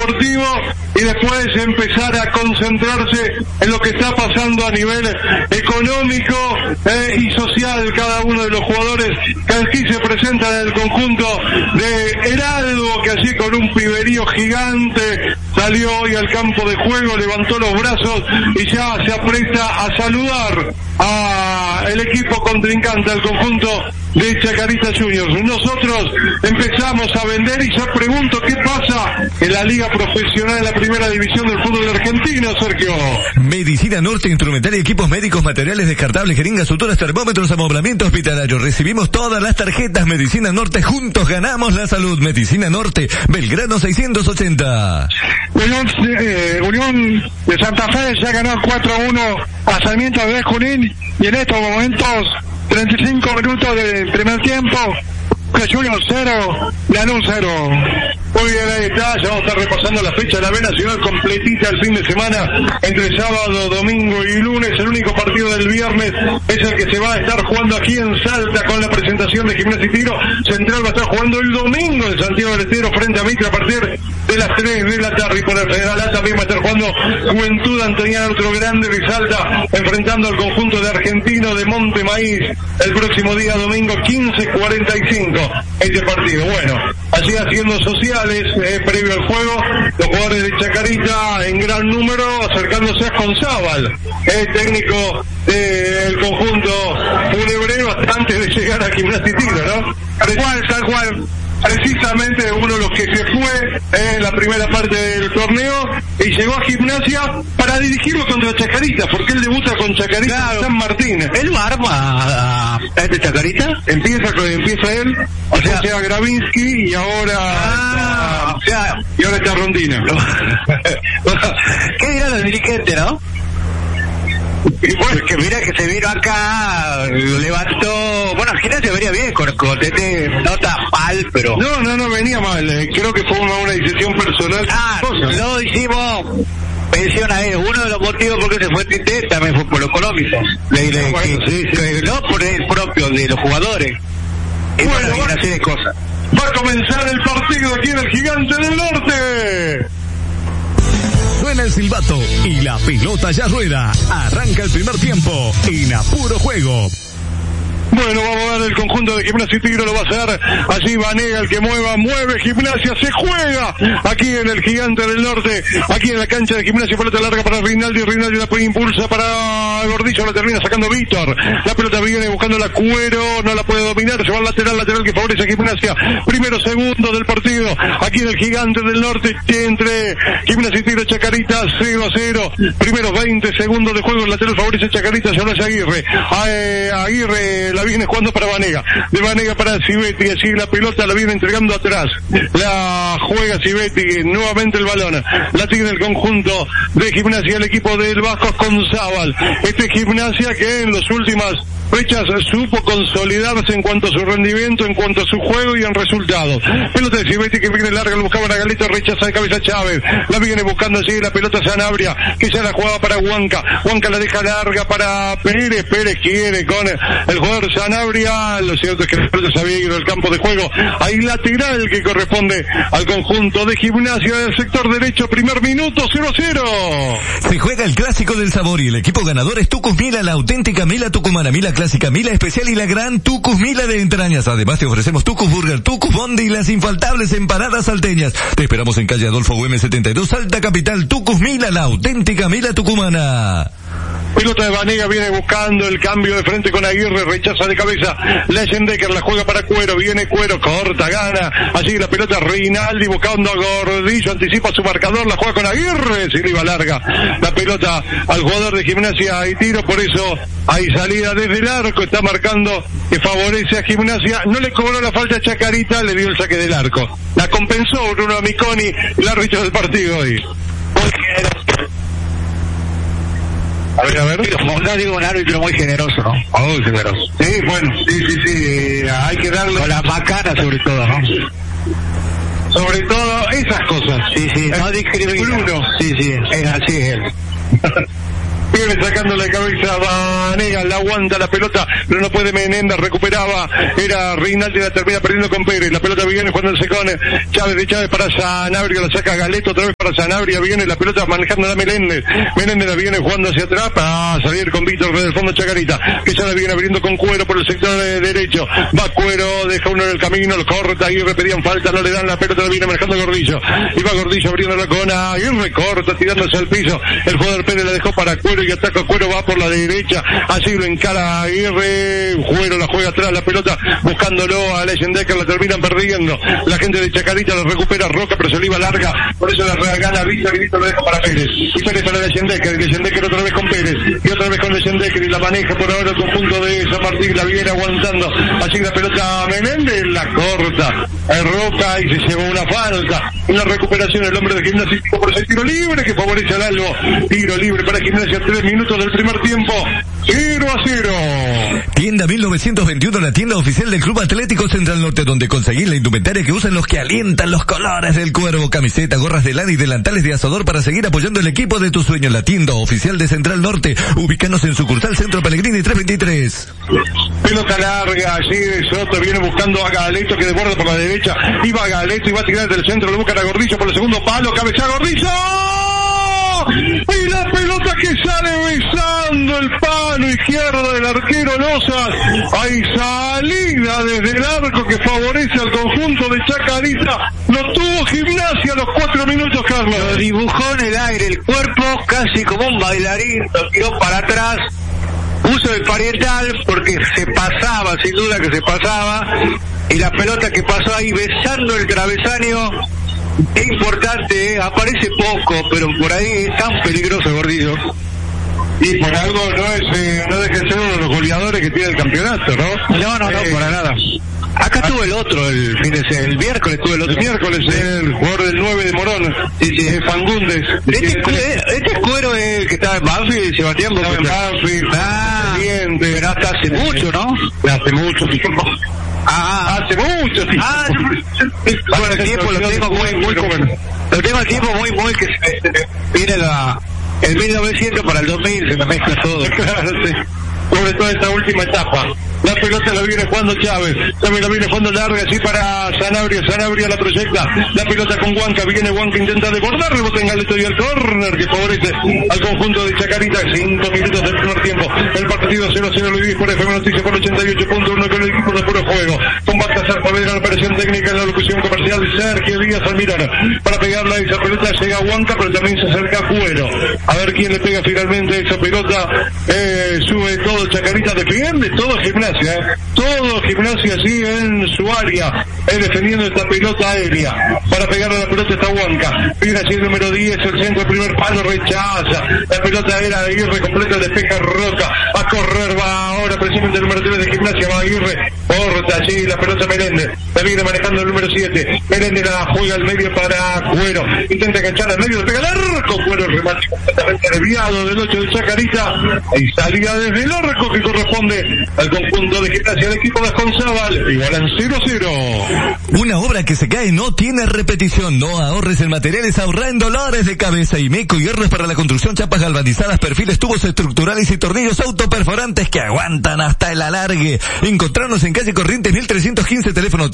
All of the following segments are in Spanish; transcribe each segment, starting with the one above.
deportivo y después empezar a concentrarse en lo que está pasando a nivel económico y social. Cada uno de los jugadores que aquí se presentan en el conjunto de Heraldo, que así con un piberío gigante salió hoy al campo de juego, levantó los brazos y ya se apresta a saludar a el equipo contrincante, al conjunto de Chacarita Juniors. Nosotros empezamos a vender y yo pregunto qué pasa en la liga profesional, en la primera división del fútbol argentino, Sergio. Medicina Norte, instrumentaria, equipos médicos, materiales descartables, jeringas, suturas, termómetros, amoblamiento hospitalario. Recibimos todas las tarjetas. Medicina Norte, juntos ganamos la salud. Medicina Norte, Belgrano 680. Unión de Santa Fe ya ganó 4-1 a Sarmiento de Junín, y en estos momentos 35 minutos del primer tiempo, Junior 0, Lanús 0. Muy bien, ahí está, ya vamos a estar repasando la fecha de la B Nacional completita el fin de semana, entre sábado, domingo y lunes. El único partido del viernes es el que se va a estar jugando aquí en Salta con la presentación de Gimnasia y Tiro. Central va a estar jugando el domingo en Santiago del Estero frente a Mitre a partir de las 3 de la tarde, y por el Federal A también va a estar jugando Juventud Antoniana, otro grande de Salta, enfrentando al conjunto de Argentino de Monte Maíz el próximo día domingo 15:45 este partido. Bueno, así haciendo sociales previo al juego, los jugadores de Chacarita en gran número acercándose a Conzábal, técnico del conjunto funebrero, antes de llegar a Gimnasia y Tiro, ¿no? Tal cual. Precisamente uno de los que se fue en la primera parte del torneo y llegó a Gimnasia para dirigirlo contra Chacarita, porque él debuta con Chacarita, claro, en San Martín. ¿Él lo arma a este Chacarita? Empieza él, o sea Gravinsky, y ahora está Rondina. ¿Qué dirán los dirigentes, no? Y bueno, que mira que se vino acá, lo levantó, bueno, Gimnasia venía bien con Tete, no tan mal, pero... No venía mal, creo que fue una decisión personal. Lo hicimos mención a él, uno de los motivos por qué se fue Tete también fue por lo económico, no por el propio de los jugadores, bueno, una serie de cosas. Va a comenzar el partido aquí en el Gigante del Norte. Suena el silbato y la pelota ya rueda. Arranca el primer tiempo en apuro juego. Bueno, vamos a ver el conjunto de Gimnasia y Tigre, lo va a hacer allí Vanega, el que mueve Gimnasia, se juega aquí en el Gigante del Norte, aquí en la cancha de Gimnasia. Pelota larga para Rinaldi la impulsa para Gordillo, la termina sacando Víctor, la pelota viene buscando la Cuero, no la puede dominar, se va al lateral que favorece a Gimnasia. Primero segundo del partido aquí en el Gigante del Norte, entre Gimnasia y Tigre. Chacarita 0-0, primeros 20 segundos de juego, el lateral favorece a Chacarita, se habla Aguirre, la viene jugando para Vanega, de Vanega para Civetti, así la pelota la viene entregando atrás, la juega Civetti, nuevamente el balón, la tiene el conjunto de Gimnasia, el equipo del Vasco Conzábal, Gimnasia que en las últimas fechas supo consolidarse en cuanto a su rendimiento, en cuanto a su juego y en resultados. Pelota de Civetti que viene larga, lo buscaba Nagalito, rechaza de cabeza Chávez, la viene buscando así, la pelota Sanabria, que ya la jugaba para Huanca la deja larga para Pérez quiere con el jugador Sanabria, lo cierto es que la pelota se había ido del campo de juego, ahí lateral que corresponde al conjunto de Gimnasia del sector derecho, primer minuto, 0-0. Se juega el clásico del sabor y el equipo ganador es Tucus Mila, la auténtica Mila tucumana, Mila clásica, Mila especial y la gran Tucus Mila de entrañas. Además te ofrecemos Tucus Burger, Tucus Bondi y las infaltables empanadas salteñas. Te esperamos en calle Adolfo Güemes 72, Salta Capital. Tucus Mila, la auténtica Mila tucumana. Pelota de Vanega, viene buscando el cambio de frente con Aguirre, rechaza de cabeza Leyendecker, la juega para Cuero, viene Cuero, corta, gana, allí la pelota Rinaldi buscando a Gordillo, anticipa su marcador, la juega con Aguirre, se le iba larga la pelota al jugador de Gimnasia y Tiro, por eso hay salida desde el arco, está marcando que favorece a Gimnasia, no le cobró la falta a Chacarita, le dio el saque del arco, la compensó Bruno Amiconi, el árbitro del partido hoy. A ver. No digo un árbitro muy generoso, ¿no? Muy generoso. Sí, bueno, sí, hay que darle... Con la macana sobre todo, ¿no? Sobre todo esas cosas. Sí, no discrimina. Bruno. Sí, es así él. Viene sacando la cabeza Vanega, la aguanta la pelota, pero no puede Menéndez, recuperaba, era Rinaldi, la termina perdiendo con Pérez, la pelota viene jugándose con Chávez, de Chávez para Sanabria, la saca Galeto, otra vez para Sanabria, viene la pelota manejando a Meléndez la viene jugando hacia atrás para salir con Víctor desde el fondo Chacarita, que ya la viene abriendo con Cuero por el sector derecho, va Cuero, deja uno en el camino, lo corta, Aguirre pedían falta, no le dan la pelota, la viene manejando Gordillo, y va Gordillo abriéndola con Aguirre, corta, tirándose al piso, el jugador Pérez la dejó para Cuero y ataca Cuero, va por la derecha, así lo encara Aguirre, Cuero la juega atrás, la pelota buscándolo a Leyendecker, la terminan perdiendo, la gente de Chacarita la recupera Roca, pero se le iba larga, por eso la regala Víctor y Víctor lo deja para Pérez, y Pérez para Leyendecker, y Leyendecker otra vez con Pérez, y otra vez con Leyendecker, y la maneja por ahora el conjunto de San Martín, la viene aguantando, así la pelota a Menéndez, la corta, Roca y se lleva una falta, una recuperación el hombre de Gimnasia por ese tiro libre que favorece al Albo, tiro libre para Gimnasia, 3 minutos del primer tiempo, 0-0. Tienda 1921, la tienda oficial del Club Atlético Central Norte, donde conseguís la indumentaria que usan los que alientan los colores del Cuervo, camiseta, gorras de lana y delantales de asador para seguir apoyando el equipo de tus sueños. La tienda oficial de Central Norte, ubícanos en sucursal Centro Pellegrini 323. Pelota larga, allí de Soto, viene buscando a Galeto que desborda por la derecha, iba Galeto y va a tirar desde el centro, lo busca a Gordillo por el segundo palo, cabeza Gordillo, y la pelota que sale besando el palo izquierdo del arquero Lozas, hay salida desde el arco que favorece al conjunto de Chacarita, lo tuvo Gimnasia a los 4 minutos, Carlos. Lo dibujó en el aire, el cuerpo casi como un bailarín, lo tiró para atrás, puso el parietal porque se pasaba, sin duda que se pasaba, y la pelota que pasó ahí besando el travesaño, es importante, aparece poco, pero por ahí es tan peligroso Gordillo. Y por algo no deja de ser uno de los goleadores que tiene el campeonato, ¿no? No, para nada. Acá tuvo el otro, el miércoles tuvo el otro. El miércoles, el jugador del 9 de Morón, sí. Fangundes. Este es Cuero que estaba en Banfield, Sebastián. Estaba en Banfield, pero hasta hace mucho, ¿no? Hace mucho tiempo. Hace mucho tiempo. Bueno, el tiempo lo tengo muy joven. Lo tengo el tiempo muy que viene el 1900 para el 2000, se me mezcla todo. Claro, sí. Sobre todo esta última etapa. La pelota la viene jugando Chávez, también la viene jugando larga, así para Sanabria la proyecta, la pelota con Huanca, viene Huanca, intenta desbordar, rebota en Galeto y el córner que favorece al conjunto de Chacarita, 5 minutos del primer tiempo, el partido 0-0, lo vivís por FM Noticias por 88.1 con el equipo de puro juego, con Baltasar Saavedra, la operación técnica en la locución comercial de Sergio Díaz Almirón, para pegarla a esa pelota llega Huanca, pero también se acerca Cuero, a ver quién le pega finalmente esa pelota, sube todo Chacarita, defiende todo Gimnasia. Todo Gimnasia así en su área, defendiendo esta pelota aérea. Para pegarle a la pelota está Huanca. Viene así el número 10, el centro, el primer palo, rechaza. La pelota era de Aguirre, completa, despeja Roca. A correr va ahora precisamente el número 3 de Gimnasia, va Aguirre. Corta allí la pelota Meléndez. La viene manejando el número 7. Meléndez la juega al medio para Cuero. Intenta enganchar al medio, le pega el arco. Cuero remate completamente desviado del 8 de Chacarita. Y salida desde el arco que corresponde al conjunto de Gimnasia, el equipo de Asconzábal, igualan 0-0. Una obra que se cae no tiene repetición. No ahorres en materiales, ahorra en dolores de cabeza. Imeco Hierros para la construcción, chapas galvanizadas, perfiles, tubos estructurales y tornillos autoperforantes que aguantan hasta el alargue. Encontrarnos en calle Corrientes 1315, teléfono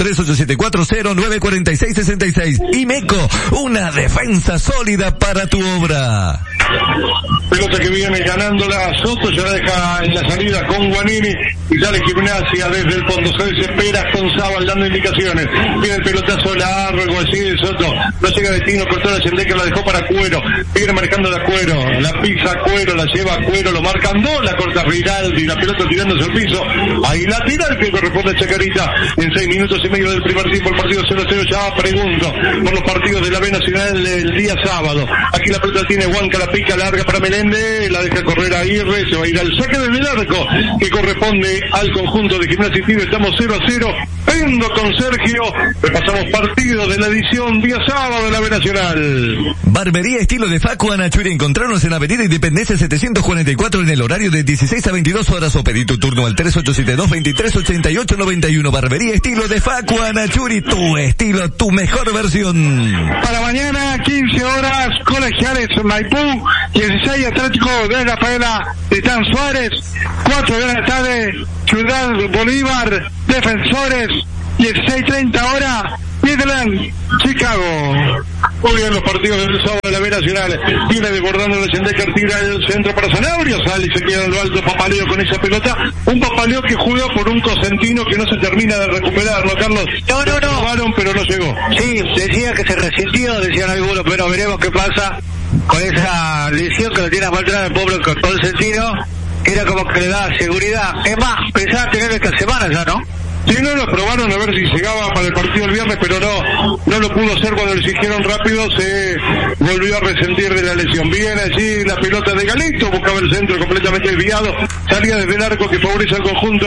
3874094666. Imeco, una defensa sólida para tu obra. Pelota que viene ganándola Soto, ya la deja en la salida con Guanini y sale Gimnasia desde el fondo, se desespera con Zabal dando indicaciones, viene el pelotazo largo así de Soto, no llega de Tino, cortó la Sendeca, la dejó para Cuero, viene marcando la Cuero, la pisa Cuero, la lleva Cuero, lo marcan dos, la corta Rinaldi, la pelota tirándose al piso, ahí la tira el que corresponde a Chacarita, en 6 minutos y medio del primer tiempo, el partido 0-0, ya pregunto por los partidos de la B Nacional el día sábado, aquí la pelota tiene Huanca, la pica larga para Meléndez, la deja correr a Aguirre, se va a ir al saque desde el arco, que corresponde al conjunto de Gimnasia y Tigre. Estamos 0-0, Pendo con Sergio, repasamos partidos de la edición día sábado de la B Nacional. Barbería estilo de Facu Anachuri, encontrarnos en Avenida Independencia 744 en el horario de 16 a 22 horas o pedí tu turno al 3872-238891. Barbería estilo de Facu Anachuri, tu estilo, tu mejor versión. Para mañana 15 horas Colegiales Maipú, 16 Atlético de Rafaela de Tan Suárez, 4 de la tarde Ciudad Bolívar, Defensores, 16:30 horas, Midland, Chicago. Muy bien los partidos del sábado de la B Nacional. Viene desbordando el Sendecker, tira el centro para Sanabria, sale y se queda en lo alto Papaleo con esa pelota. Un Papaleo que juega por un Cosentino que no se termina de recuperar, ¿no, Carlos? No. Probaron, pero no llegó. Sí, decía que se resintió, decían algunos, pero veremos qué pasa con esa lesión que lo tiene a faltar el pobre Cosentino, que era como que le da seguridad. Es más, pensaba tener esta semana ya, ¿no? Sí, no lo probaron a ver si llegaba para el partido el viernes, pero no lo pudo hacer. Cuando lo exigieron rápido se volvió a resentir de la lesión. Viene allí la pelota de Galito, buscaba el centro completamente desviado, salía desde el arco que favorece al conjunto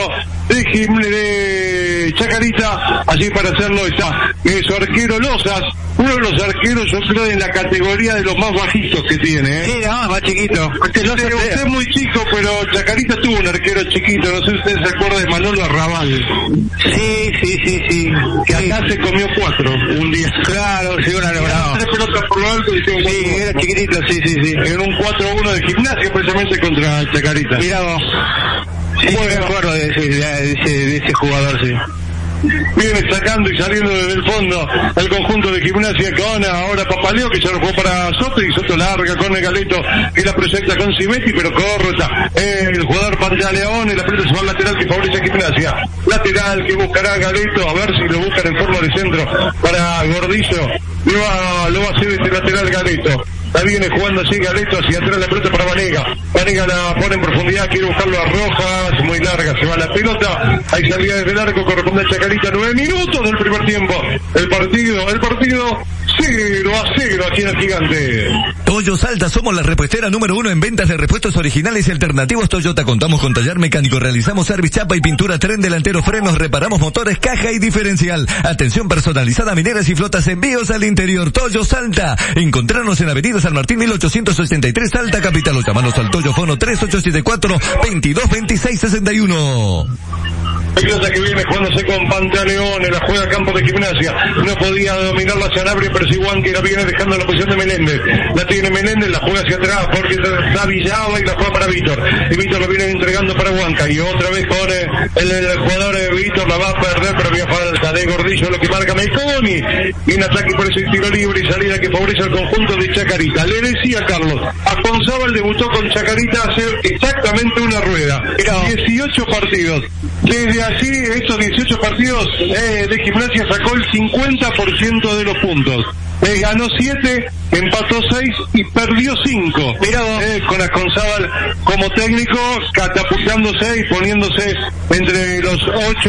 de Chacarita. Allí para hacerlo está su arquero Lozas, uno de los arqueros yo creo en la categoría de los más bajitos que tiene, ¿eh? Sí, no, más chiquito. Usted es muy chico, pero Chacarita tuvo un arquero chiquito, no sé si usted se acuerda de Manolo Arrabal. Sí. Que acá se comió 4 un día. Claro, sí, una lograda. 3 pelotas por lo alto y sí, era chiquitito, sí. En un 4-1 de Gimnasia precisamente contra Chacarita. Mirá vos. Sí, me acuerdo de ese jugador, sí. Viene sacando y saliendo desde el fondo el conjunto de Gimnasia con ahora Papaleo, que se lo jugó para Soto, y Soto larga con el Galeto que la proyecta con Cimetti, pero corta el jugador Pantaleón, y la pelota se va al lateral que favorece a Gimnasia. Lateral que buscará Galeto, a ver si lo buscan en forma de centro para Gordillo. Lo va a hacer este lateral Galeto. La viene jugando así Galeto, hacia atrás la pelota para Vanega. Vanega la pone en profundidad, quiere buscarlo a Rojas, muy larga, se va la pelota. Ahí salía desde el arco, corresponde a Chacarita, 9 minutos del primer tiempo. El partido 0-0 aquí en el Gigante. Toyo Salta, somos la repuestera número 1 en ventas de repuestos originales y alternativos Toyota. Contamos con taller mecánico, realizamos service, chapa y pintura, tren delantero, frenos, reparamos motores, caja y diferencial. Atención personalizada, mineras y flotas, envíos al interior. Toyo Salta, encontrarnos en Avenida San Martín 1883, Salta Capital, o llamanos al Toyo Fono 3874-222661. Pelota que viene jugándose con Pantaleón, la juega a campo de Gimnasia, no podía dominar la Sanabria, pero Siguán que la viene dejando en la posición de Meléndez, la tiene Meléndez, la juega hacia atrás porque está Villaba y la juega para Víctor, y Víctor lo viene entregando para Huanca, y otra vez con el jugador Víctor la va a perder, pero había falta de Gordillo, lo que marca Melconi, y en ataque por ese tiro libre y salida que favorece al conjunto de Chacarita. Le decía Carlos, Afonsábal debutó con Chacarita hace exactamente una rueda, 18 partidos, desde allí estos 18 partidos de Gimnasia sacó el 50% de los puntos. Ganó 7, empató 6 y perdió 5. Con Afonsábal como técnico, catapultándose y poniéndose entre los 8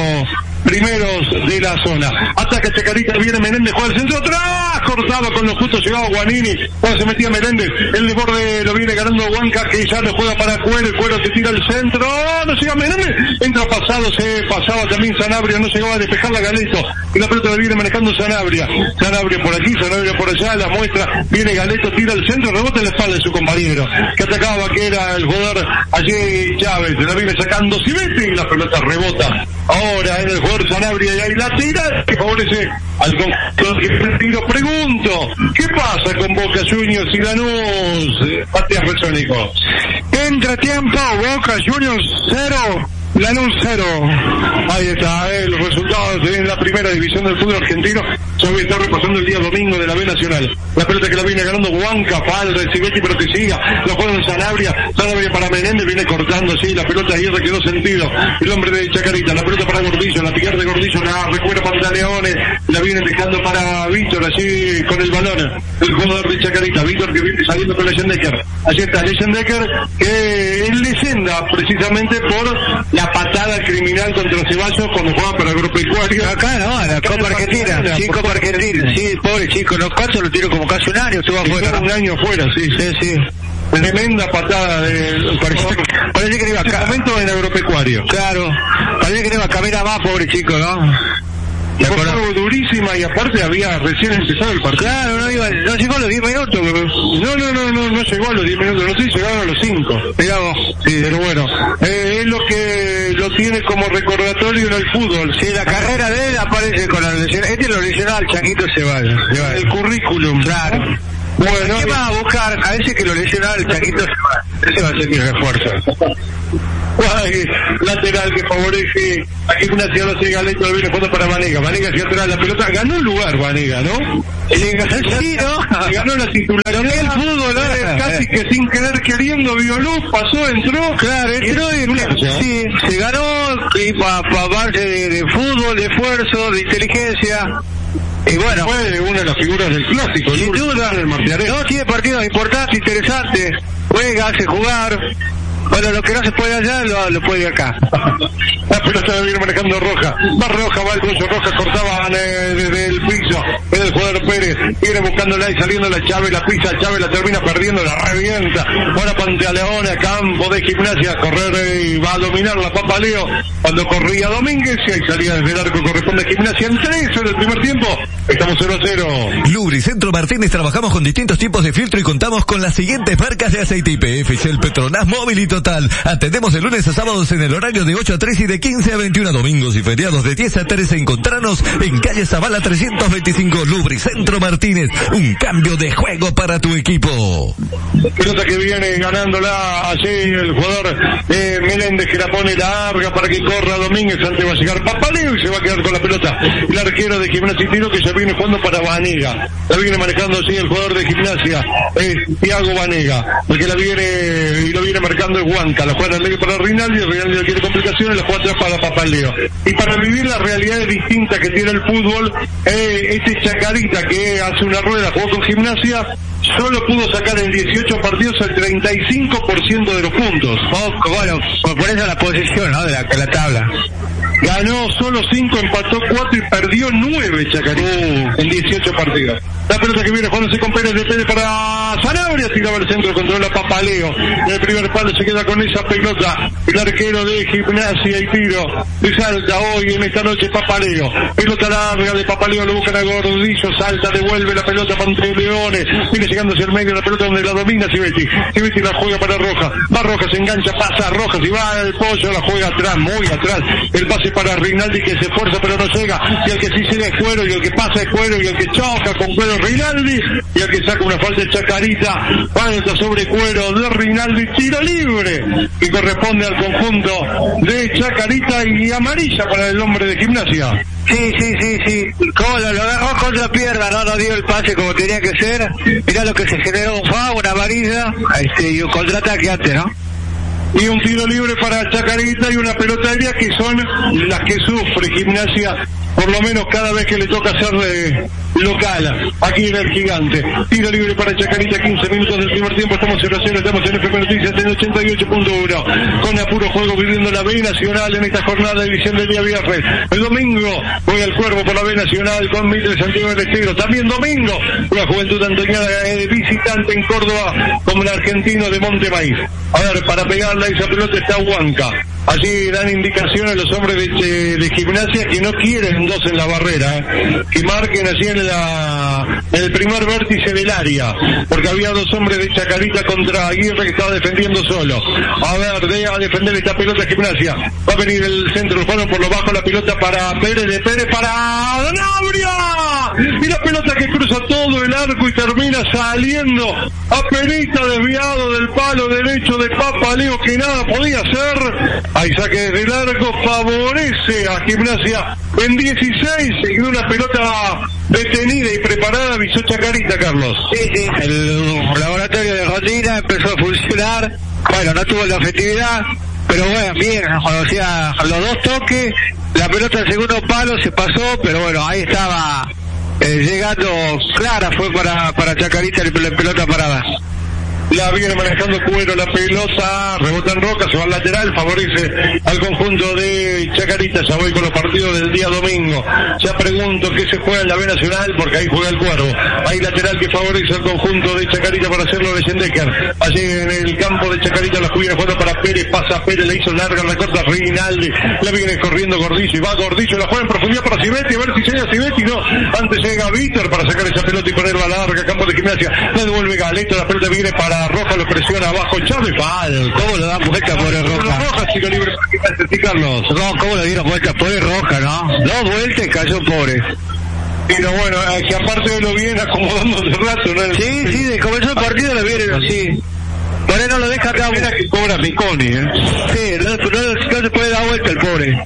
primeros de la zona. Ataca Chacarita, viene Menéndez, juega al centro, atrás, cortado con lo justo, llegaba Guanini, cuando se metía Menéndez, el desborde lo viene ganando Huanca, que ya lo juega para Cuero, el Cuero que tira al centro, no llega Menéndez, entra pasado, se pasaba también Sanabria, no llegaba a despejar la Galeto, y la pelota la viene manejando Sanabria por aquí, Sanabria por allá, la muestra, viene Galeto, tira al centro, rebota en la espalda de su compañero, que atacaba, que era el jugador allí Chávez, la viene sacando Cimetti, y la pelota rebota, ahora en el jugador Sanabria, y ahí la tira que favorece al conjunto de tiro. Pregunto, ¿qué pasa con Boca Juniors y Lanús? Matías Resónico. Entretiempo, Boca Juniors 0, Lanús 0. Ahí está, los resultados en la primera división del fútbol argentino. Se voy a estar repasando el día domingo de la B Nacional. La pelota que la viene ganando Huanca, falta de Cimetti, pero que siga. La juega en Sanabria para Menéndez, viene cortando, sí, la pelota ahí quedó sentido. El hombre de Chacarita, la pelota para Gordillo, la picar de Gordillo, la recupera Pantaleones, la viene dejando para Víctor, así con el balón. El jugador de Chacarita, Víctor que viene saliendo con Leyendecker. Allí está Leyendecker, que es leyenda precisamente por la patada criminal contra Ceballos cuando jugaba para Agropecuario. Acá no, la Copa Argentina, sí, Copa Argentina, sí, pobre chico, los casos lo tiró como casi un año, estuvo afuera. Un año fuera, sí. Tremenda patada parece que iba a momento en Agropecuario. Claro, parece que iba a caminar más, pobre chico, ¿no? Fue algo durísima y aparte había recién empezado el partido. Claro, no llegó a los 10 minutos. No llegó a los 10 minutos, no sé, llegaron a los 5. Mirá vos. Sí, pero bueno, es lo que lo tiene como recordatorio en el fútbol. Sí, la carrera de él aparece con la lesión. Lo lesionó al Changuito Ceballos. El currículum. Claro. Bueno, ¿qué va a buscar? A veces que lo lesiona el Chaquito se va. Ese va a ser mi refuerzo. Guay, lateral que favorece a Gimnasia, lo sigue Galeto, viene fondo para Vanega. Vanega hacia atrás, la pelota ganó un lugar, Vanega, ¿no? Sí, ¿no? Ganó la titularidad. El fútbol, casi que sin querer queriendo, vio luz, pasó, entró. Claro, entró sí, se ganó y para base de fútbol, de esfuerzo, de inteligencia. Y bueno, fue una de las figuras del clásico, sin duda. No, tiene partidos importantes, interesantes. Juega, hace jugar. Bueno, lo que no se puede allá, lo puede acá. La pelota viene manejando Roja. Va Roja, va el bolso Roja, cortaba desde el piso. Es el jugador Pérez. Viene buscándola y saliendo la Chávez, la pisa Chávez, la termina perdiendo, la revienta. Ahora Pantaleón, campo de Gimnasia, correr y va a dominar la Papa Leo. Cuando corría Domínguez y ahí salía desde el arco, corresponde a Gimnasia en 13 del primer tiempo. Estamos 0-0. Lubricentro Martínez, trabajamos con distintos tipos de filtro y contamos con las siguientes marcas de aceite IPF, Shell, Petronas, Móvil y Total. Atendemos de lunes a sábados en el horario de 8 a 3 y de 15 a 21 domingos y feriados de 10 a 13. Encontranos en calle Zavala 325. Lubricentro Martínez, un cambio de juego para tu equipo. Pelota que viene ganándola allí el jugador Meléndez, que la pone larga para que corra Domínguez. Antes va a llegar Papaleo y se va a quedar con la pelota. El arquero de Gimnasia y Tiro, que ya viene jugando para Vanega. La viene manejando así el jugador de Gimnasia, es Thiago Vanega. El que la viene y lo viene marcando es Huanca. La juega en el medio para Rinaldi quiere complicaciones, la juega atrás para Papaleo. Y para vivir las realidades distintas que tiene el fútbol, este Chacarita que hace una rueda, jugó con Gimnasia, solo pudo sacar en 18 partidos el 35% de los puntos. Bueno, por eso la posición, ¿no? De la tabla. Ganó solo 5, empató 4 y perdió 9 Chacarita en 18 partidos. La pelota que viene jugándose con Pérez, de Pérez para Sanabria, tiraba el centro, controla Papaleo. En el primer palo se queda con esa pelota. El arquero de Gimnasia y Tiro y salta hoy en esta noche Papaleo. Pelota larga de Papaleo, lo buscan a Gordillo, salta, devuelve la pelota para Leones. Viene llegando hacia el medio la pelota donde la domina Civetti. Civetti la juega para Roja. Va Roja, se engancha, pasa Roja, si va el pollo, la juega atrás, muy atrás. El pase para Rinaldi que se esfuerza pero no llega. Y el que sí llega es Cuero, y el que pasa es Cuero, y el que choca con Cuero Rinaldi, y el que saca una falta de Chacarita, falta sobre Cuero de Rinaldi, tiro libre que corresponde al conjunto de Chacarita y amarilla para el hombre de Gimnasia. Sí. Como lo agarró con la pierna, no dio el pase como tenía que ser. Mirá lo que se generó, un FA, una amarilla, y un contraataque antes, ¿no? Y un tiro libre para Chacarita y una pelota aérea que son las que sufre Gimnasia, por lo menos cada vez que le toca hacer local, aquí en el Gigante. Tiro libre para Chacarita, 15 minutos del primer tiempo, estamos 0-0, estamos en FM Noticias en 88.1, con apuro juego viviendo la B Nacional en esta jornada de edición del día viernes. El domingo voy al Cuervo por la B Nacional con Mitre Santiago del Estero. También domingo, la Juventud Antoniana visitante en Córdoba como el argentino de Montemaíz. A ver, para pegarla esa pelota está Huanca. Allí dan indicaciones a los hombres de Gimnasia que no quieren dos en la barrera, que marquen allí en el primer vértice del área, porque había dos hombres de Chacarita contra Aguirre que estaba defendiendo solo. A ver, a defender esta pelota Gimnasia. Va a venir el centro, lo fueron por lo bajo, la pelota para Pérez, de Pérez para Sanabria. Y la pelota que cruza todo el arco y termina saliendo a Perita, desviado del palo derecho de Papaleo, que nada podía hacer. Ahí saque desde el arco, favorece a Gimnasia en 16, y una pelota detenida y preparada avisó Chacarita, Carlos. Sí, el laboratorio de Rodina empezó a funcionar, bueno, no tuvo la efectividad, pero bueno, bien, o sea, los dos toques, la pelota en segundo palo se pasó, pero bueno, ahí estaba llegando clara, fue para Chacarita la pelota parada. La viene manejando Cuero, la pelota rebota en Roca, se va al lateral, favorece al conjunto de Chacarita. Ya voy con los partidos del día domingo. Ya pregunto qué se juega en la B Nacional, porque ahí juega el Cuervo. Hay lateral que favorece al conjunto de Chacarita para hacerlo de Sendecker. Allí en el campo de Chacarita la viene jugando para Pérez, pasa Pérez, le hizo larga, recorta Rinaldi, la viene corriendo Gordillo, y va Gordillo, la juega en profundidad para Civetti, a ver si llega Civetti, no. Antes llega Víctor para sacar esa pelota y ponerla larga, campo de Gimnasia. La devuelve Galeto, la pelota viene para Roja, lo presiona abajo Chávez, ¿cómo lo dan vuelta por el Roja? Roja, tiro libre para Carlos. No, ¿cómo lo dieron vuelta por el Roja, no? Dos vueltas y cayó pobre. Pero bueno, que aparte de lo viene acomodando hace rato, ¿no? Sí, de comenzó el partido lo viene así. Por ahí no lo deja acá. Mira que cobra Miconi, Sí, no se puede dar vuelta el pobre.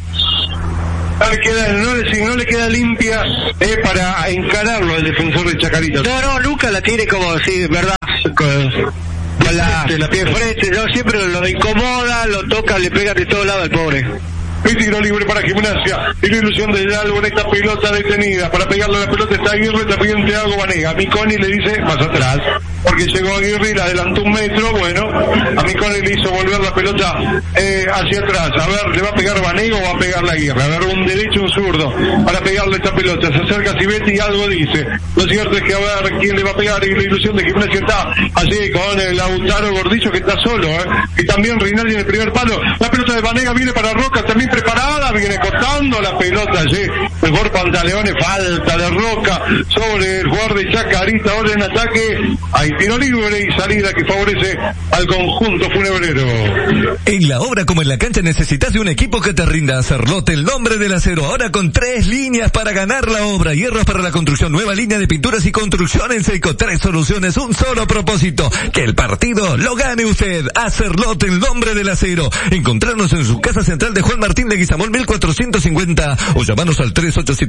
No le queda limpia para encararlo el defensor de Chacarita. No, nunca la tiene como así, ¿verdad? Con la pie frente, no, siempre lo incomoda, lo toca, le pega de todos lados al pobre. Y tiro libre para Gimnasia. Y la ilusión de Hidalgo en esta pelota detenida. Para pegarle a la pelota está Aguirre, también Thiago Banega. Miconi le dice más atrás, porque llegó Aguirre y le adelantó 1 metro. Bueno, a Miconi le hizo volver la pelota hacia atrás. A ver, ¿le va a pegar Banega o va a pegarle a Aguirre? A ver, un derecho, un zurdo para pegarle esta pelota. Se acerca Civetti y algo dice. Lo cierto es que a ver quién le va a pegar. Y la ilusión de Gimnasia está así con el Lautaro Gordillo, que está solo, y también Rinaldi en el primer palo. La pelota de Banega viene para Roca, también preparada, viene cortando la pelota allí. Mejor Pantaleones, falta de Roca sobre el jugador de Chacarita. Ahora en ataque hay tiro libre y salida que favorece al conjunto funebrero. En la obra como en la cancha necesitas de un equipo que te rinda. Cerlote, el nombre del acero, ahora con 3 líneas para ganar la obra. Hierros para la construcción, nueva línea de pinturas y construcción en seco. 3 soluciones, un solo propósito, que el partido lo gane usted. A Cerlote, el nombre del acero. Encontrarnos en su casa central de Juan Martín de Guizamón 1450 o llamanos al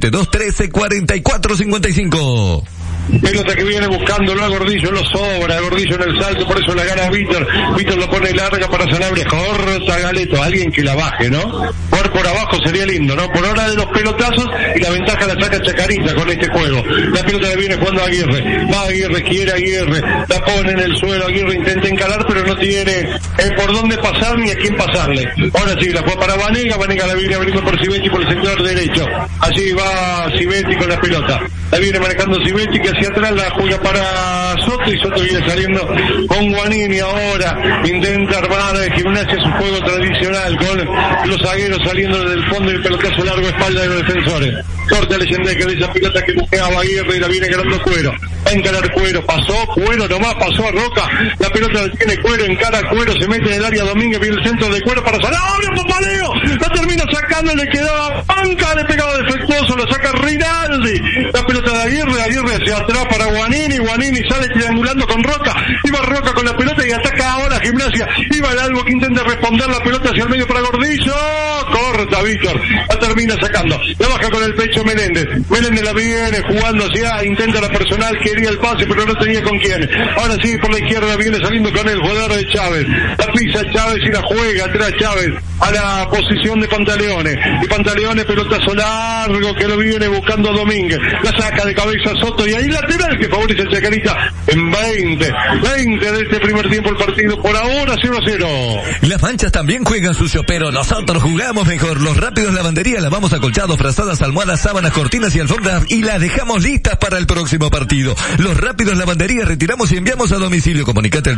3872-1344-55. Pelota que viene buscándolo a Gordillo, lo sobra, Gordillo en el salto, por eso la gana Víctor lo pone larga para Sanabria, corta Galeto, alguien que la baje, ¿no? Por abajo sería lindo, ¿no? Por hora de los pelotazos y la ventaja la saca Chacarita con este juego. La pelota que viene jugando a Aguirre, va Aguirre, quiere Aguirre, la pone en el suelo, Aguirre intenta encarar pero no tiene por dónde pasar ni a quién pasarle. Ahora sí, la juega para Banega la viene abriendo por Civetti por el sector derecho, allí va Civetti con la pelota, la viene manejando Civetti que hacia atrás la juega para Soto y Soto viene saliendo con Guanini. Ahora intenta armar de Gimnasia su juego tradicional con los zagueros saliendo desde el fondo y el pelotazo largo espalda de los defensores. Corta Leyenda que de esa pelota que buscaba Aguirre y la viene ganando Cuero. Va a encarar Cuero, pasó Cuero nomás, pasó a Roca, la pelota la tiene Cuero, encara Cuero, se mete en el área Domínguez, viene el centro de Cuero para Sanabria, papaleo, la termina sacando, le quedaba banca, le pegaba defectuoso, lo saca Rinaldi, la pelota de Aguirre hacia atrás para Guanini sale triangulando con Roca, iba Roca con la pelota y ataca ahora Gimnasia, iba Hidalgo que intenta responder la pelota hacia el medio para Gordillo, corta Víctor, la termina sacando, la baja con el pecho Meléndez la viene jugando hacia, intenta la personal, quería el pase pero no tenía con quién, ahora sí por la izquierda viene saliendo con el jugador de Chávez, la pisa Chávez y la juega atrás Chávez a la posición de Pantaleones, y Pantaleones pelotazo largo que lo viene buscando Domínguez, la saca de cabeza Soto y ahí lateral que favorece el Chacarita en 20 de este primer tiempo el partido, por ahora 0-0. Las manchas también juegan sucio, pero nosotros jugamos mejor. Los Rápidos Lavandería lavamos acolchados, frazadas, almohadas, sábanas, cortinas y alfombras y las dejamos listas para el próximo partido. Los Rápidos Lavandería retiramos y enviamos a domicilio. Comunicate al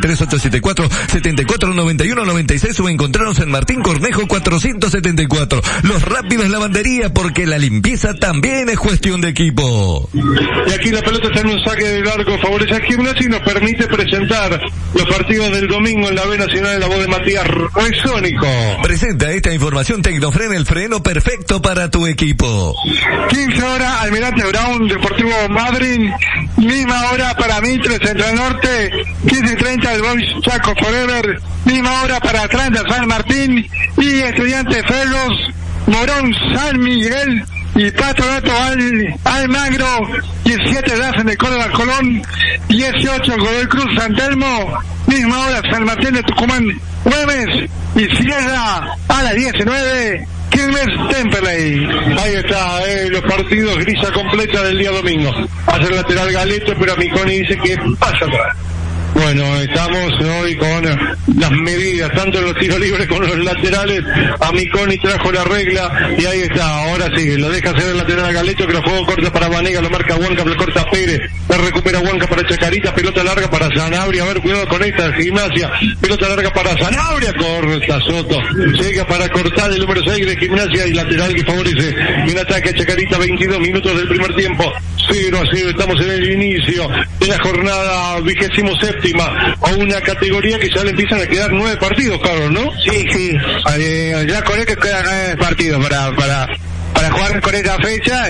3874-749196 o encontrarnos en Martín Cornejo 474. Los Rápidos Lavandería, porque la limpieza también es cuestión de equipo. Y aquí la pelota está en un saque de largo, favorece a Gimnasia y nos permite presentar los partidos del domingo en la B Nacional en la voz de Matías Resónico. Presenta esta información Tecnofren, el freno perfecto para tu equipo. 15 horas, Almirante Brown, Deportivo Madryn, misma hora para Mitre, Central Norte, 15:30 el Boys Chaco Forever, misma hora para Atlanta, San Martín y Estudiantes Ferros, Morón, San Miguel y Patronato Almagro, 17 Racing de Córdoba Colón, 18 Godoy Cruz San Telmo, misma hora San Martín de Tucumán Güemes y cierra a las 19 Quilmes Temperley. Ahí está, los partidos grisa completa del día domingo. Hace el lateral Galeto, pero Miconi dice que pasa atrás. Bueno, estamos hoy con las medidas, tanto en los tiros libres como en los laterales. A Miconi trajo la regla y ahí está, ahora sí, lo deja hacer el lateral a Galeto, que lo juego corta para Banega, lo marca Huanca, lo corta Pérez, la recupera Huanca para Chacarita, pelota larga para Sanabria, a ver, cuidado con esta Gimnasia, pelota larga para Sanabria, corta Soto, llega para cortar el número 6 de Gimnasia y lateral que favorece un ataque a Chacarita, 22 minutos del primer tiempo, 0-0, estamos en el inicio de la jornada 27ª, a una categoría que ya le empiezan a quedar 9 partidos, Carlos, ¿no? Sí, ya con esto quedan 9 partidos para jugar con esta fecha.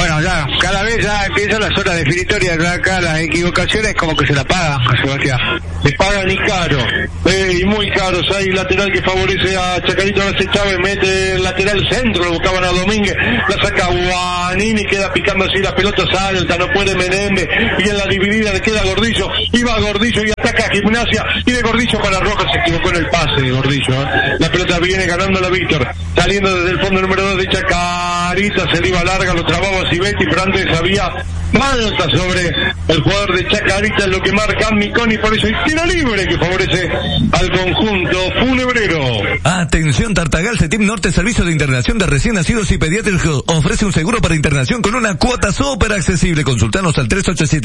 Bueno, ya, cada vez ya empieza la zona definitoria, ya acá las equivocaciones como que se la pagan a Sebastián. Se pagan y caro, y muy caros. Hay lateral que favorece a Chacarita, ahora se Chávez mete el lateral centro, lo buscaban a Domínguez, la saca Guanini, queda picando así, la pelota salta, no puede Menéndez, y en la dividida le queda Gordillo, iba Gordillo y ataca a Gimnasia, y de Gordillo para Rojas, se equivocó en el pase de Gordillo, la pelota viene ganando la Víctor, saliendo desde el fondo número 2 de Chacarita, se le iba larga, lo trababa Sibetti, pero antes había falta sobre el jugador de Chacarita, lo que marca Miconi, por eso hay tiro libre que favorece al conjunto funebrero. Atención Tartagal, CETIM Norte, Servicio de Internación de Recién Nacidos y Pediátricos, ofrece un seguro para internación con una cuota súper accesible. Consultanos al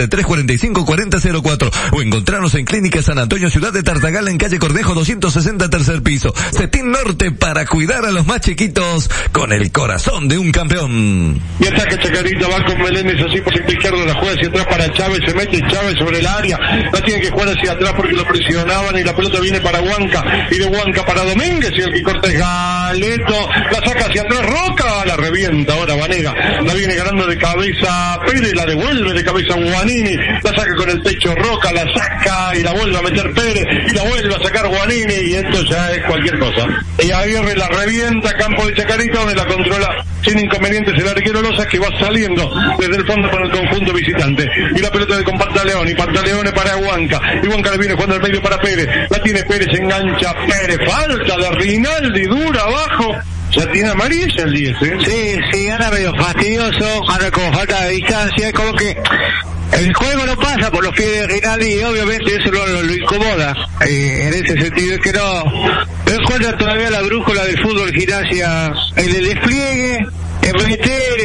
387-345-4004 o encontrarnos en Clínica San Antonio, Ciudad de Tartagal, en calle Cornejo 260, tercer piso. CETIM Norte, para cuidar a los más chiquitos con el corazón de un campeón. Y ataca Chacarita, va con Meléndez así por sector izquierdo, la juega hacia atrás para Chávez, se mete Chávez sobre el área, la tiene que jugar hacia atrás porque lo presionaban y la pelota viene para Huanca, y de Huanca para Domínguez, y el que corta es Galeto, la saca hacia atrás Roca, la revienta ahora Vanega, la viene ganando de cabeza Pérez, la devuelve de cabeza Guanini, la saca con el pecho Roca, la saca y la vuelve a meter Pérez, y la vuelve a sacar Guanini, y esto ya es cualquier cosa. Y Aguirre la revienta, campo de Chacarita, donde la controla sin inconvenientes el arquero Loza, que va saliendo desde el fondo para el conjunto visitante, y la pelota de con Pantaleone, y Pantaleone para Huanca, y Huanca le viene jugando al medio para Pérez, la tiene Pérez, engancha Pérez, falta de Rinaldi, dura abajo, ya tiene amarilla el 10, Sí, anda medio fastidioso, anda con falta de distancia, es como que el juego no pasa por los pies de Rinaldi y obviamente eso lo incomoda, en ese sentido es que no encuentra todavía la brújula del fútbol Gimnasia en el despliegue, en meter,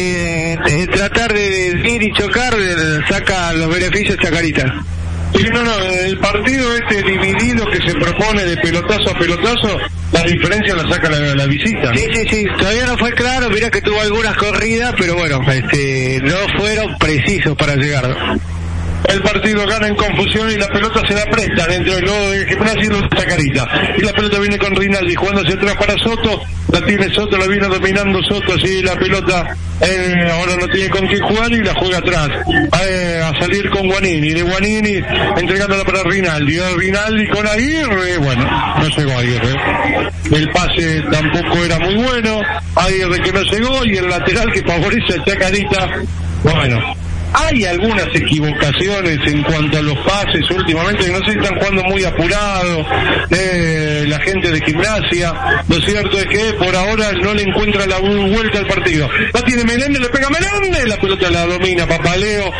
en tratar de ir y chocar, saca los beneficios Chacarita. Sí, no, el partido dividido que se propone de pelotazo a pelotazo, la diferencia la saca la visita, ¿no? Sí, todavía no fue claro, mira que tuvo algunas corridas, pero bueno, no fueron precisos para llegar. El partido gana en confusión y la pelota se la prestan entre el logo de Gimnasia y los Chacarita. Y la pelota viene con Rinaldi jugando hacia atrás para Soto. La tiene Soto, la viene dominando Soto, así la pelota ahora no tiene con qué jugar y la juega atrás. A salir con Guanini. De Guanini entregándola para Rinaldi. Rinaldi con Aguirre. Bueno, no llegó Aguirre. El pase tampoco era muy bueno. Aguirre que no llegó y el lateral que favorece a Chacarita. Bueno. Hay algunas equivocaciones en cuanto a los pases últimamente, no sé si están jugando muy apurado la gente de Gimnasia. Lo cierto es que por ahora no le encuentra la vuelta al partido. La tiene Menéndez, le pega Menéndez, la pelota la domina Papaleo,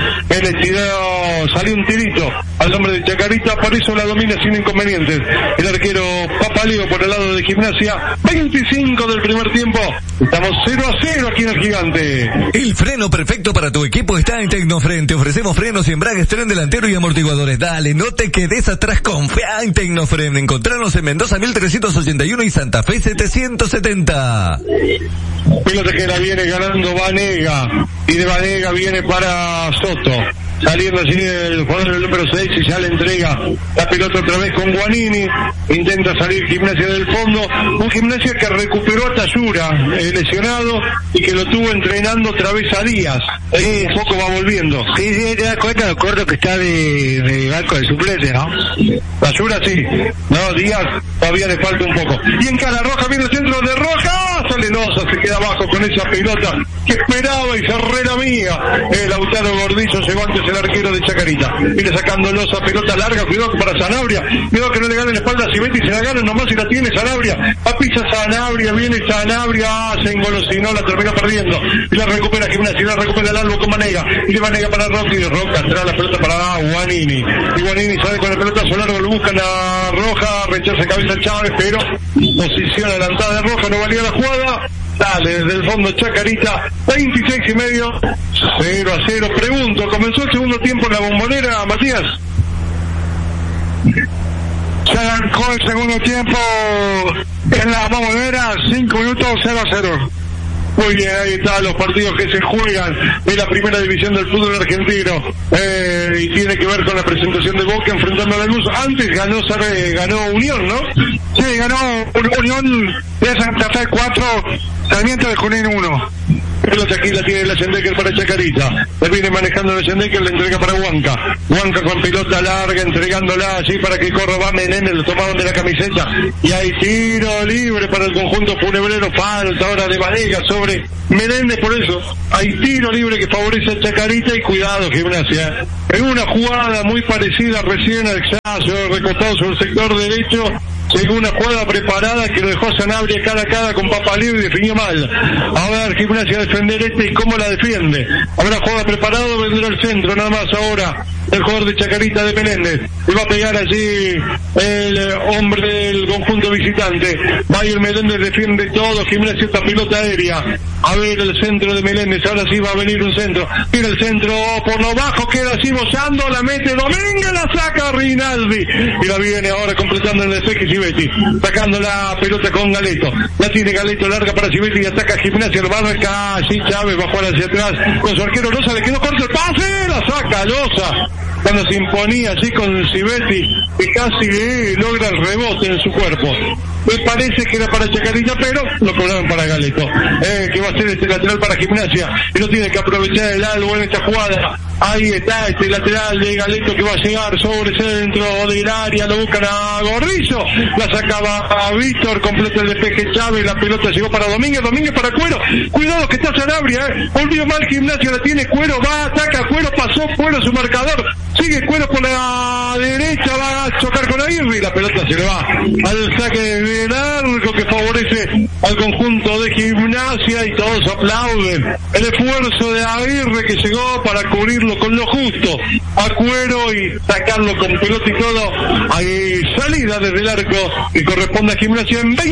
salió un tirito al nombre de Chacarita, por eso la domina sin inconvenientes el arquero Papaleo por el lado de Gimnasia. 25 del primer tiempo, estamos 0-0 aquí en el Gigante. El freno perfecto para tu equipo está en Tecnofren. Te ofrecemos frenos y embragues, tren delantero y amortiguadores. Dale, no te quedes atrás, confía en Tecnofren. Encontrarnos en Mendoza 1381 y Santa Fe 770. Pelota que la viene ganando Vanega, y de Vanega viene para Soto. Saliendo así el jugador del número 6 y ya le entrega la pelota otra vez con Guanini. Intenta salir Gimnasia del fondo. Un Gimnasia que recuperó a Tayura, lesionado, y que lo tuvo entrenando otra vez a Díaz. Un poco va volviendo. Sí, te das cuenta lo corto que está de banco de suplente, ¿no? Tayura sí. No, Díaz todavía le falta un poco. Y en cara Roja viene el centro de Roja. Sale Loza, se queda abajo con esa pelota que esperaba y se amiga. Lautaro Gordillo llegó antes el arquero de Chacarita. Viene sacando Loza, pelota larga, cuidado para Sanabria. Cuidado que no le gane la espalda a Sibetti, se la gana nomás y la tiene Sanabria. A pisa Sanabria, viene Sanabria, se engolosinó, la terminó perdiendo. Y la recupera Gimnasia, la recupera el Albo con Vanega. Y de Vanega para Roca, y de Roca trae la pelota para Guanini. Y Guanini sale con el pelotazo largo, lo buscan a Roja, rechaza cabeza Chávez, pero posición adelantada de Roja, no valía la jugada. Dale, desde el fondo Chacarita, 26:30, 0-0. Pregunto, ¿comenzó el segundo tiempo en la Bombonera, Matías? Se arrancó el segundo tiempo en la Bombonera, 5 minutos, 0-0. Muy bien, ahí están los partidos que se juegan en la primera división del fútbol argentino, y tiene que ver con la presentación de Boca enfrentando a Lanús. Antes ganó Unión, ¿no? Sí, ganó Unión de Santa Fe 4, Sarmiento de Junín 1. Pelota aquí la tiene la Sendecker para Chacarita. Le viene manejando la Sendecker, le entrega para Huanca. Huanca con pelota larga, entregándola allí para que corra. Va Menéndez, lo tomaron de la camiseta. Y hay tiro libre para el conjunto funebrero. Falta ahora de Vanega sobre Menéndez, por eso hay tiro libre que favorece a Chacarita. Y cuidado, Gimnasia. En una jugada muy parecida recién al Xazo, recostado sobre el sector derecho. Llegó una jugada preparada que lo dejó Sanabria cara a cara con Papaleo y definió mal. A ver, Gimnasia a defender y cómo la defiende. Habrá jugada preparado, vendrá el centro, nada más ahora. El jugador de Chacarita de Menéndez. Le va a pegar allí el hombre del conjunto visitante. Bayer Menéndez defiende todo. Gimnasia esta pelota aérea. A ver el centro de Menéndez. Ahora sí va a venir un centro. Mira el centro por lo bajo. Queda así bozando. La mete Domínguez. La saca Rinaldi. Y la viene ahora completando el despeje Civetti. Sacando la pelota con Galeto. La tiene Galeto larga para Civetti y ataca Gimnasia. Lo va a arrancar allí Chávez. Va a jugar hacia atrás. Con su arquero Loza. Le quedó corto el pase. La saca Loza. Cuando se imponía así con Civetti, que casi logra el rebote en su cuerpo. Me parece que era para Chacarita, pero lo cobraron para Galeto, que va a ser este lateral para Gimnasia, y no tiene que aprovechar el algo en esta jugada. Ahí está este lateral de Galeto que va a llegar sobre centro del área, lo buscan a Gordillo, la sacaba a Víctor, completa el despeje Chávez, la pelota llegó para Domínguez para Cuero, cuidado que está Sanabria, volvió mal Gimnasia, la tiene Cuero, va, ataca Cuero, pasó Cuero su marcador, sigue Cuero por la derecha, va a chocar con Aguirre y la pelota se le va al saque de largo que favorece al conjunto de Gimnasia y todos aplauden el esfuerzo de Aguirre que llegó para cubrirlo con lo justo a Cuero y sacarlo con pelota y todo. Hay salida desde el arco que corresponde a Gimnasia en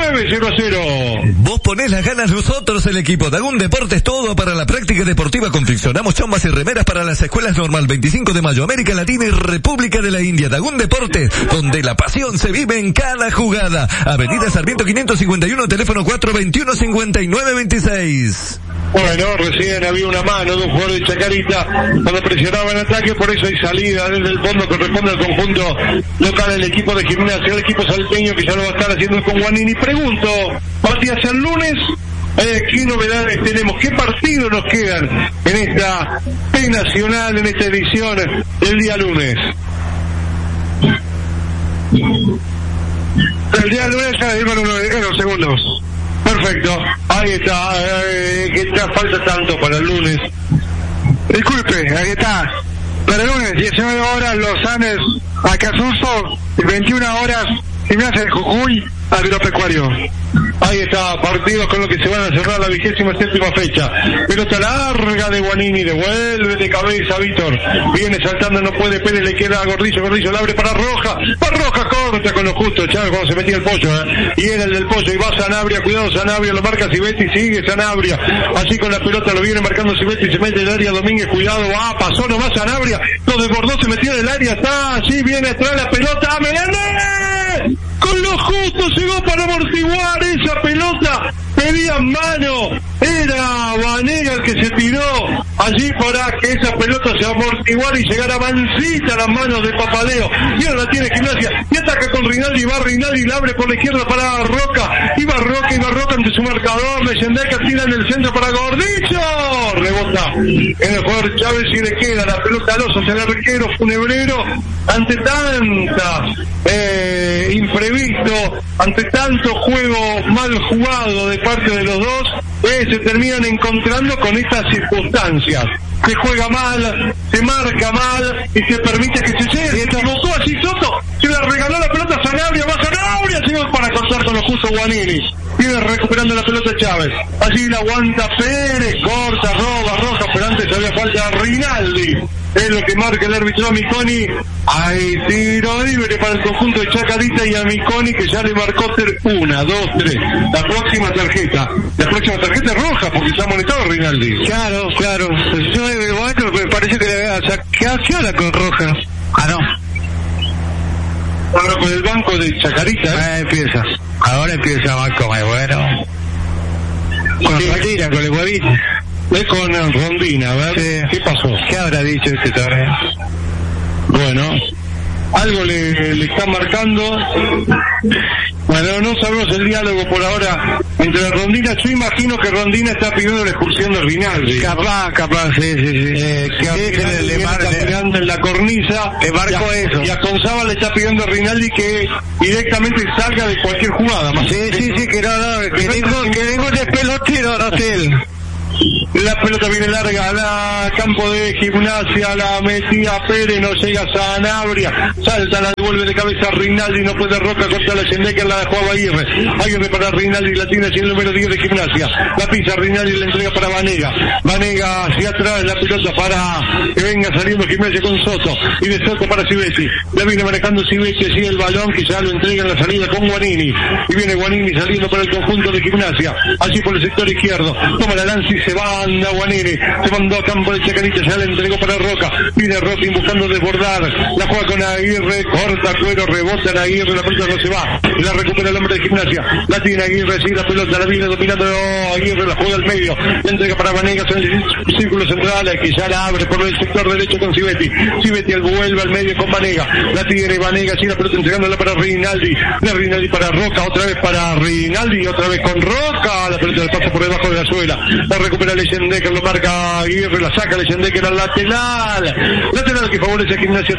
29-0-0. Vos ponés las ganas, nosotros el equipo Dagún Deportes, todo para la práctica deportiva. Confeccionamos chombas y remeras para las escuelas normal 25 de mayo, América Latina y República de la India. Dagún Deportes, donde la pasión se vive en cada jugada. Avenida Sarmiento 551, teléfono 421-5926. Bueno, recién había una mano de un jugador de Chacarita cuando presionaba en ataque, por eso hay salida desde el fondo que responde al conjunto local, el equipo de Gimnasia, el equipo salteño que ya lo va a estar haciendo con Guanini. Pregunto, Matías, el lunes, ¿qué novedades tenemos? ¿Qué partidos nos quedan en esta P Nacional, en esta edición del día lunes? El día lunes, unos segundos. Perfecto, ahí está, que falta tanto para el lunes. Disculpe, ahí está. Para el lunes, 19 horas, Los Andes, Acasuso, y 21 horas, Gimnasia de Jujuy, Agropecuario. Ahí está, partidos con los que se van a cerrar la 27ª fecha. Pelota larga de Guanini, devuelve de cabeza Víctor. Viene saltando, no puede, Pérez le queda a Gordillo, Gordillo la abre para Roja corta con lo justo, Chávez cuando se metía el pollo, y era el del pollo, y va Sanabria, cuidado Sanabria, lo marca Civetti, sigue Sanabria, así con la pelota lo viene marcando Civetti, se mete en el área Domínguez, cuidado, pasó nomás Sanabria, lo desbordó, se metió en el área, está allí, viene atrás la pelota, Menéndez, con lo justo llegó para amortiguar esa pelota, pedía mano, era Vanega el que se tiró allí para que esa pelota se amortiguara y llegara mansita a las manos de Papaleo, y ahora la tiene Gimnasia, y ataca con Rinaldi, va Rinaldi, la abre por la izquierda para Roca, iba Roca ante su marcador, Leyendeca tira en el centro para Gordillo, rebota en el jugador Chávez y le queda la pelota a Lozos, el arquero funebrero, ante tanta imprevisto, ante tanto juego mal jugado de parte de los dos, se terminan encontrando con estas circunstancias. Se juega mal, se marca mal y se permite que se llegue. Se equivocó así Soto, se le regaló la pelota a Sanabria, va Sanabria, llegó para cortar con lo justo Guanini. Viene recuperando la pelota Chávez. Allí la aguanta Pérez, corta, Roja, pero antes había falta Rinaldi. Es lo que marca el árbitro a Miconi. Hay tiro libre para el conjunto de Chacarita y a Miconi que ya le marcó 1, 2, 3. La próxima tarjeta es roja porque se ha molestado Rinaldi. Claro. Yo en el momento me parece que le había sacado con roja. No. Ahora con el banco de Chacarita. Ahora empieza Banco muy bueno. Con Rondina, con el huevito. Es con Rondina, a ver, sí. ¿Qué pasó? ¿Qué habrá dicho este torneo? Bueno, algo le está marcando. Bueno, no sabemos el diálogo por ahora entre Rondina. Yo imagino que Rondina está pidiendo la expulsión de Rinaldi. Capaz, sí. Que le marca tirando en la cornisa. Le marcó eso. Y a González le está pidiendo a Rinaldi que directamente salga de cualquier jugada. Más sí, que ningún despelotero, no sé él. La pelota viene larga, la campo de Gimnasia, la metía Pérez, no llega a Sanabria, salta, la devuelve de cabeza Rinaldi, no puede Roca, corta la Schendecker, la dejó a Aguirre para Rinaldi, la tiene así el número 10 de Gimnasia, la pisa Rinaldi, la entrega para Vanega hacia atrás, la pelota para que venga saliendo Gimnasia con Soto, y de Soto para Civetti, la viene manejando Civetti, así el balón que ya lo entrega en la salida con Guanini, y viene Guanini saliendo para el conjunto de Gimnasia, allí por el sector izquierdo, toma la lanza y se va, anda Guanini, se mandó a campo de Chacarita, ya le entregó para Roca, viene Roca buscando desbordar, la juega con Aguirre, corta Cuero, rebota en Aguirre, la pelota no se va, la recupera el hombre de Gimnasia, la tiene Aguirre, sigue la pelota, la viene dominando Aguirre, la juega al medio, la entrega para Vanegas en el círculo central, que ya la abre por el sector derecho con Civetti vuelve al medio con Vanega, la tiene Vanega, sigue la pelota entregándola para Rinaldi, de Rinaldi para Roca, otra vez para Rinaldi, otra vez con Roca, la pelota le pasa por debajo de la suela, la recupera Leyendecker, lo marca Aguirre, la saca Leyendecker al lateral que favorece a Gimnasia.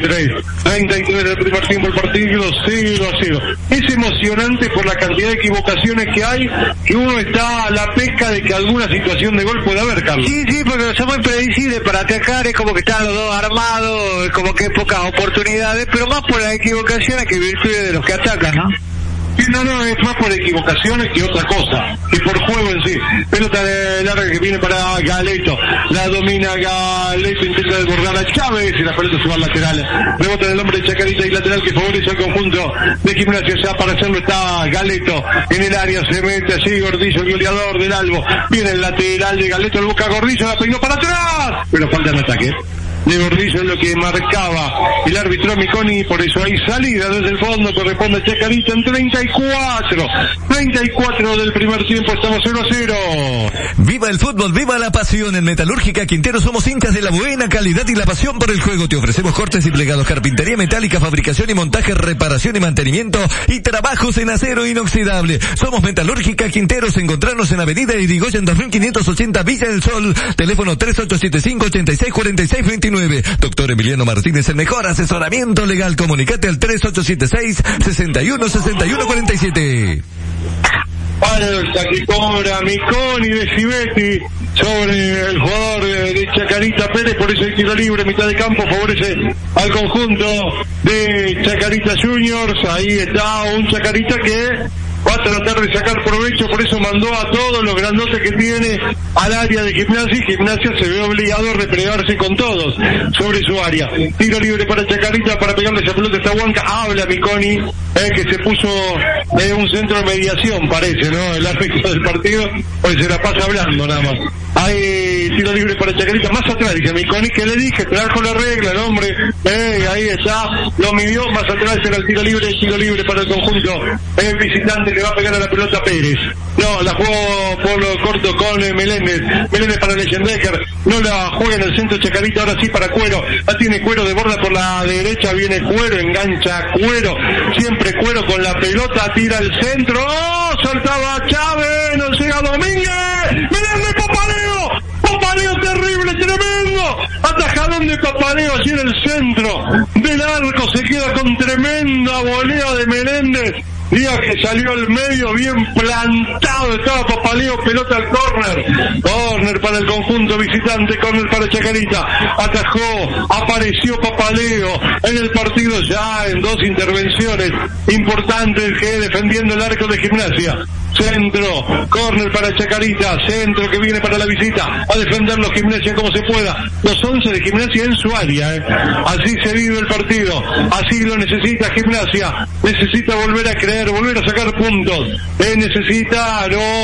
33 del primer tiempo, el partido 0-0. Es emocionante por la cantidad de equivocaciones que hay, que uno está a la pesca de que alguna situación de gol pueda haber, Carlos. Sí, porque son muy predecibles para atacar, es como que están los dos armados, es como que hay pocas oportunidades, pero más por las equivocaciones que virtudes de los que atacan, ¿no? No, es más por equivocaciones que otra cosa, que por juego en sí. Pelota larga que viene para Galeto, la domina Galeto, intenta desbordar a Chávez y la pelota se va al lateral. Rebota del hombre de Chacarita y lateral que favorece al conjunto de Gimnasia. Ya para hacerlo está Galeto en el área, se mete allí Gordillo, el goleador del Albo. Viene el lateral de Galeto, el busca Gordillo, la peinó para atrás, pero falta el ataque de Gordillo, es lo que marcaba el árbitro Miconi, por eso hay salida desde el fondo, corresponde a Chacarita en 34 del primer tiempo, estamos 0-0. Viva el fútbol, viva la pasión. En Metalúrgica Quintero somos hinchas de la buena calidad y la pasión por el juego. Te ofrecemos cortes y plegados, carpintería metálica, fabricación y montaje, reparación y mantenimiento y trabajos en acero inoxidable. Somos Metalúrgica Quinteros, encontrarnos en Avenida Irigoyen 2580 Villa del Sol, teléfono 3875-864629. Doctor Emiliano Martínez, el mejor asesoramiento legal. Comunicate al 3876-616147. Falta que cobra Miconi de Civetti sobre el jugador de Chacarita Pérez, por eso el tiro libre, mitad de campo, favorece al conjunto de Chacarita Juniors. Ahí está un Chacarita que va a tratar de sacar provecho, por eso mandó a todos los grandotes que tiene al área de Gimnasia, y Gimnasia se ve obligado a replegarse con todos sobre su área. Tiro libre para Chacarita, para pegarle esa pelota esta Huanca, habla Miconi, que se puso un centro de mediación, parece, ¿no? El árbitro del partido, pues se la pasa hablando nada más. Hay tiro libre para Chacarita, más atrás, dice Miconi, que le dije, trajo la regla, el hombre, ahí está, lo midió, más atrás era el tiro libre para el conjunto visitante, le va a pegar a la pelota Pérez. No, la jugó por lo corto con Meléndez para Leyendecker, no la juega en el centro Chacarita, ahora sí para Cuero, la tiene Cuero de borda por la derecha, viene Cuero, engancha Cuero, siempre Cuero con la pelota, tira el centro, ¡oh! Soltaba Chávez, no llega Domínguez, Meléndez, Papaleo terrible, tremendo, atajadón de Papaleo allí en el centro del arco, se queda con tremenda volea de Meléndez. Día que salió al medio, bien plantado estaba Papaleo, pelota al córner para el conjunto visitante, córner para Chacarita, atajó, apareció Papaleo en el partido ya en dos intervenciones importantes, que defendiendo el arco de Gimnasia. Centro, córner para Chacarita, centro que viene para la visita, a defenderlo Gimnasia como se pueda, los 11 de Gimnasia en su área, así se vive el partido, así lo necesita Gimnasia, necesita volver a creer, volver a sacar puntos, necesita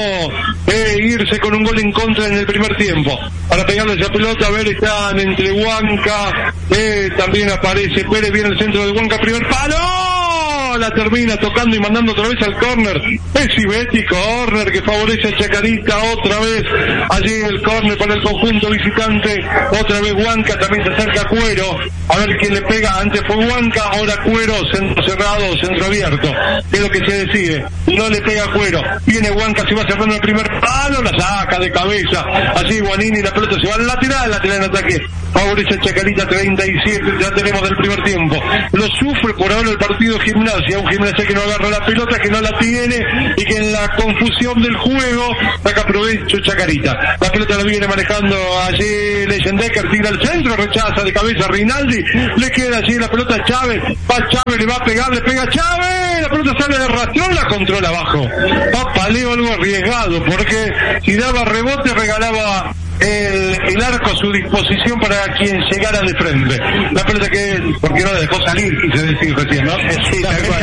irse con un gol en contra en el primer tiempo, para pegarle esa pelota. A ver, están entre Huanca, también aparece Pérez, viene el centro de Huanca, primer palo, no la termina tocando y mandando otra vez al córner. Es Ibetti, córner que favorece a Chacarita otra vez. Allí el córner para el conjunto visitante. Otra vez Huanca, también se acerca Cuero. A ver quién le pega. Antes fue Huanca, ahora Cuero, centro cerrado, centro abierto. Es lo que se decide. No le pega Cuero. Viene Huanca, se va cerrando el primer palo, la saca de cabeza. Allí Guanini, la pelota se va al lateral en ataque. Favorece a Chacarita 37, ya tenemos del primer tiempo. Lo sufre por ahora el partido Gimnasia, un Gimnasia que no agarra la pelota, que no la tiene y que en la confusión del juego saca provecho Chacarita. La pelota la viene manejando allí Leyendecker, tira al centro, rechaza de cabeza Rinaldi, le queda allí la pelota a Chávez, va Chávez, le va a pegar, le pega a Chávez, la pelota sale de rastrón, la controla abajo. Papaleo algo arriesgado, porque si daba rebote regalaba el arco a su disposición para quien llegara de frente. La pelota que, porque no la dejó salir, quise decir recién, ¿no? Sí,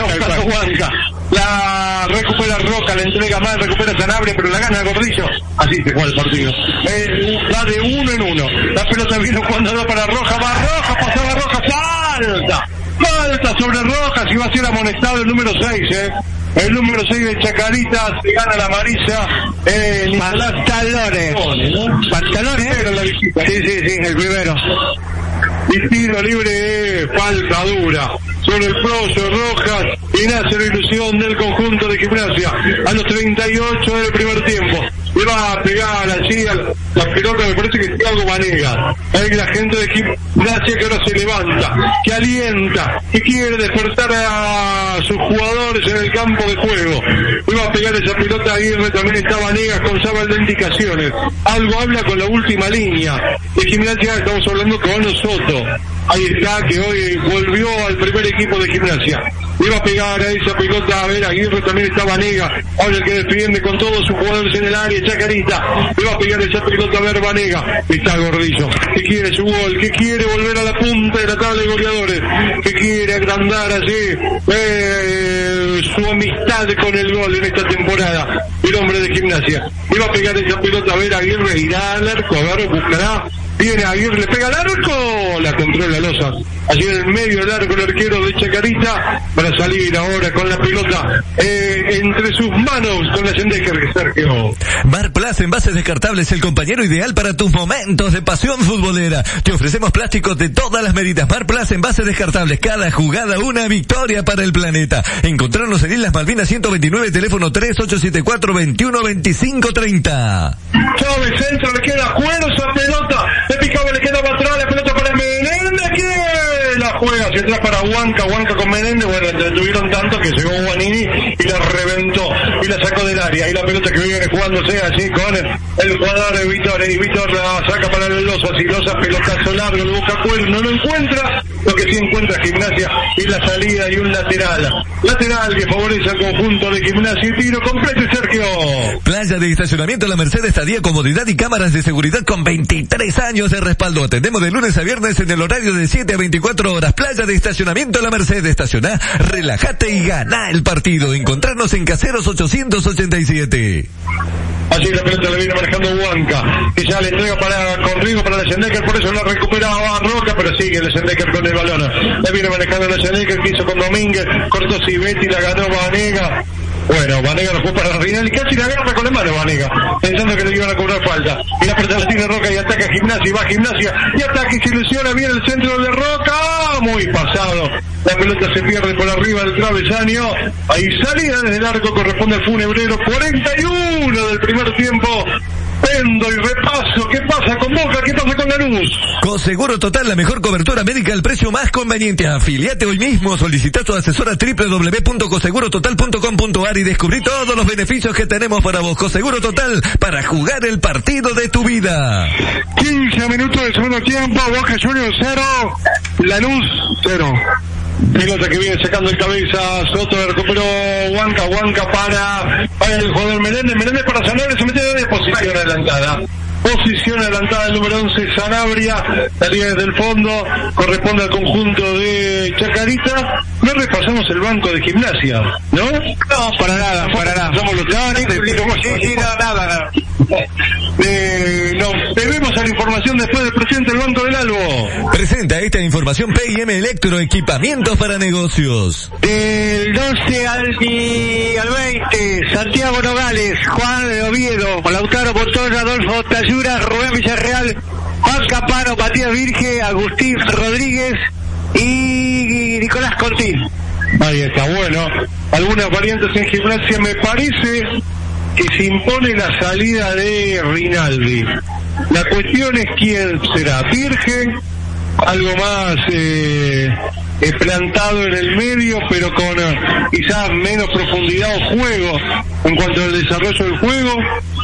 la recupera Roca, la entrega mal, recupera Sanabria, pero la gana Gordillo. Así se juega el partido. Va de 1 en 1. La pelota vino cuando no para Roja, va Roja, pasaba Roja, falta sobre Rojas y va a ser amonestado el número 6, El número 6 de Chacarita se gana la amarilla. Pantalones. Pantalones era la visita. Sí, el primero. Y tiro libre, falta dura sobre el proyo Rojas y nace la ilusión del conjunto de Gimnasia a los 38 del primer tiempo. Le va a pegar allí a la pelota, me parece que es Thiago Vanega. Hay la gente de Gimnasia que ahora se levanta, que alienta, que quiere despertar a sus jugadores en el campo de juego. Le va a pegar esa pelota ahí, también está Vanega con sábal de indicaciones. Algo habla con la última línea de Gimnasia, estamos hablando con Soto. Ahí está, que hoy volvió al primer equipo de Gimnasia. Iba a pegar a esa pelota, a ver, Aguirre, también está Vanega, ahora el que defiende con todos sus jugadores en el área, Chacarita. Iba a pegar esa pelota, a ver, Vanega. Está Gordillo, que quiere su gol, que quiere volver a la punta de la tabla de goleadores, que quiere agrandar así su amistad con el gol en esta temporada. El hombre de Gimnasia. Iba a pegar esa pelota, a ver, Aguirre, irá al arco, a ver, buscará. Viene Aguirre, le pega al arco, la controla Loza. Allí en el medio del arco el arquero de Chacarita para salir ahora con la pelota entre sus manos con la Sendecker que Sergio. Bar Plaza, envases descartables, el compañero ideal para tus momentos de pasión futbolera. Te ofrecemos plásticos de todas las medidas. Bar Plaza, envases descartables, cada jugada una victoria para el planeta. Encontrarnos en Islas Malvinas 129, teléfono 3874-212530. Chávez, centro, le queda Cuero esa pelota. Le picaba, le quedaba atrás, la pelota para Menéndez, que la juega hacia atrás para Huanca con Menéndez, bueno, detuvieron tanto que llegó Guanini y la reventó y la sacó del área, y la pelota que viene jugándose así con el jugador de Víctor, y Víctor la saca para el Loza, y Loza pelotazo largo, le busca Cuero, no lo encuentra, lo que sí encuentra Gimnasia y la salida y un lateral que favorece al conjunto de Gimnasia y tiro completo, Sergio. Playa de estacionamiento La Merced, estadía, comodidad y cámaras de seguridad con 23 años de respaldo. Atendemos de lunes a viernes en el horario de 7 a 24 horas. Playa de estacionamiento La Merced. Estacioná, relájate y ganá el partido. Encontrarnos en Caseros 887. Allí la pelota le viene manejando Huanca, y ya le entrega con Rigo para Leyendecker, por eso la recuperaba Roca, pero sigue Leyendecker con el balón. Le viene manejando Leyendecker, que hizo con Domínguez, cortó Cibetti, la ganó Vanega. Bueno, Vanega lo fue para Rinaldi y casi la agarra con la mano Vanega, pensando que le iban a cobrar falta. Y la pelota la tiene Roca y ataca Gimnasia, y va Gimnasia, y ataca y se ilusiona bien el centro de Roca, muy pasado. La pelota se pierde por arriba del travesaño. Ahí salida desde el arco, corresponde al Funebrero. 41 del primer tiempo. Vendo y repaso. ¿Qué pasa con Boca? ¿Qué pasa con Lanús? Conseguro Total, la mejor cobertura médica al precio más conveniente. Afiliate hoy mismo. Solicita tu asesora www.cosegurototal.com.ar y descubrí todos los beneficios que tenemos para vos. Conseguro Total, para jugar el partido de tu vida. 15 minutos del segundo tiempo. Boca Juniors 0, Lanús 0. Pelota que viene sacando el cabeza, Soto recuperó Huanca para el jugador Menéndez para Sanabria, se mete de posición adelantada el número 11 Sanabria, salida desde el fondo, corresponde al conjunto de Chacarita. No repasamos el banco de Gimnasia, ¿no? No, para nada. Somos los nada. Nos debemos la información después del presidente del Banco del Albo. Presenta esta información P&M Electro, equipamientos para negocios. Del 12 al 20, Santiago Nogales, Juan de Oviedo, Lautaro Montoya, Adolfo Tayura, Rubén Villarreal, Juan Capano, Matías Virge, Agustín Rodríguez y Nicolás Contín. Ahí está, bueno, algunas variantes en Gimnasia. Me parece que se impone la salida de Rinaldi. La cuestión es quién será. Virgen, algo más plantado en el medio, pero con quizás menos profundidad o juego en cuanto al desarrollo del juego.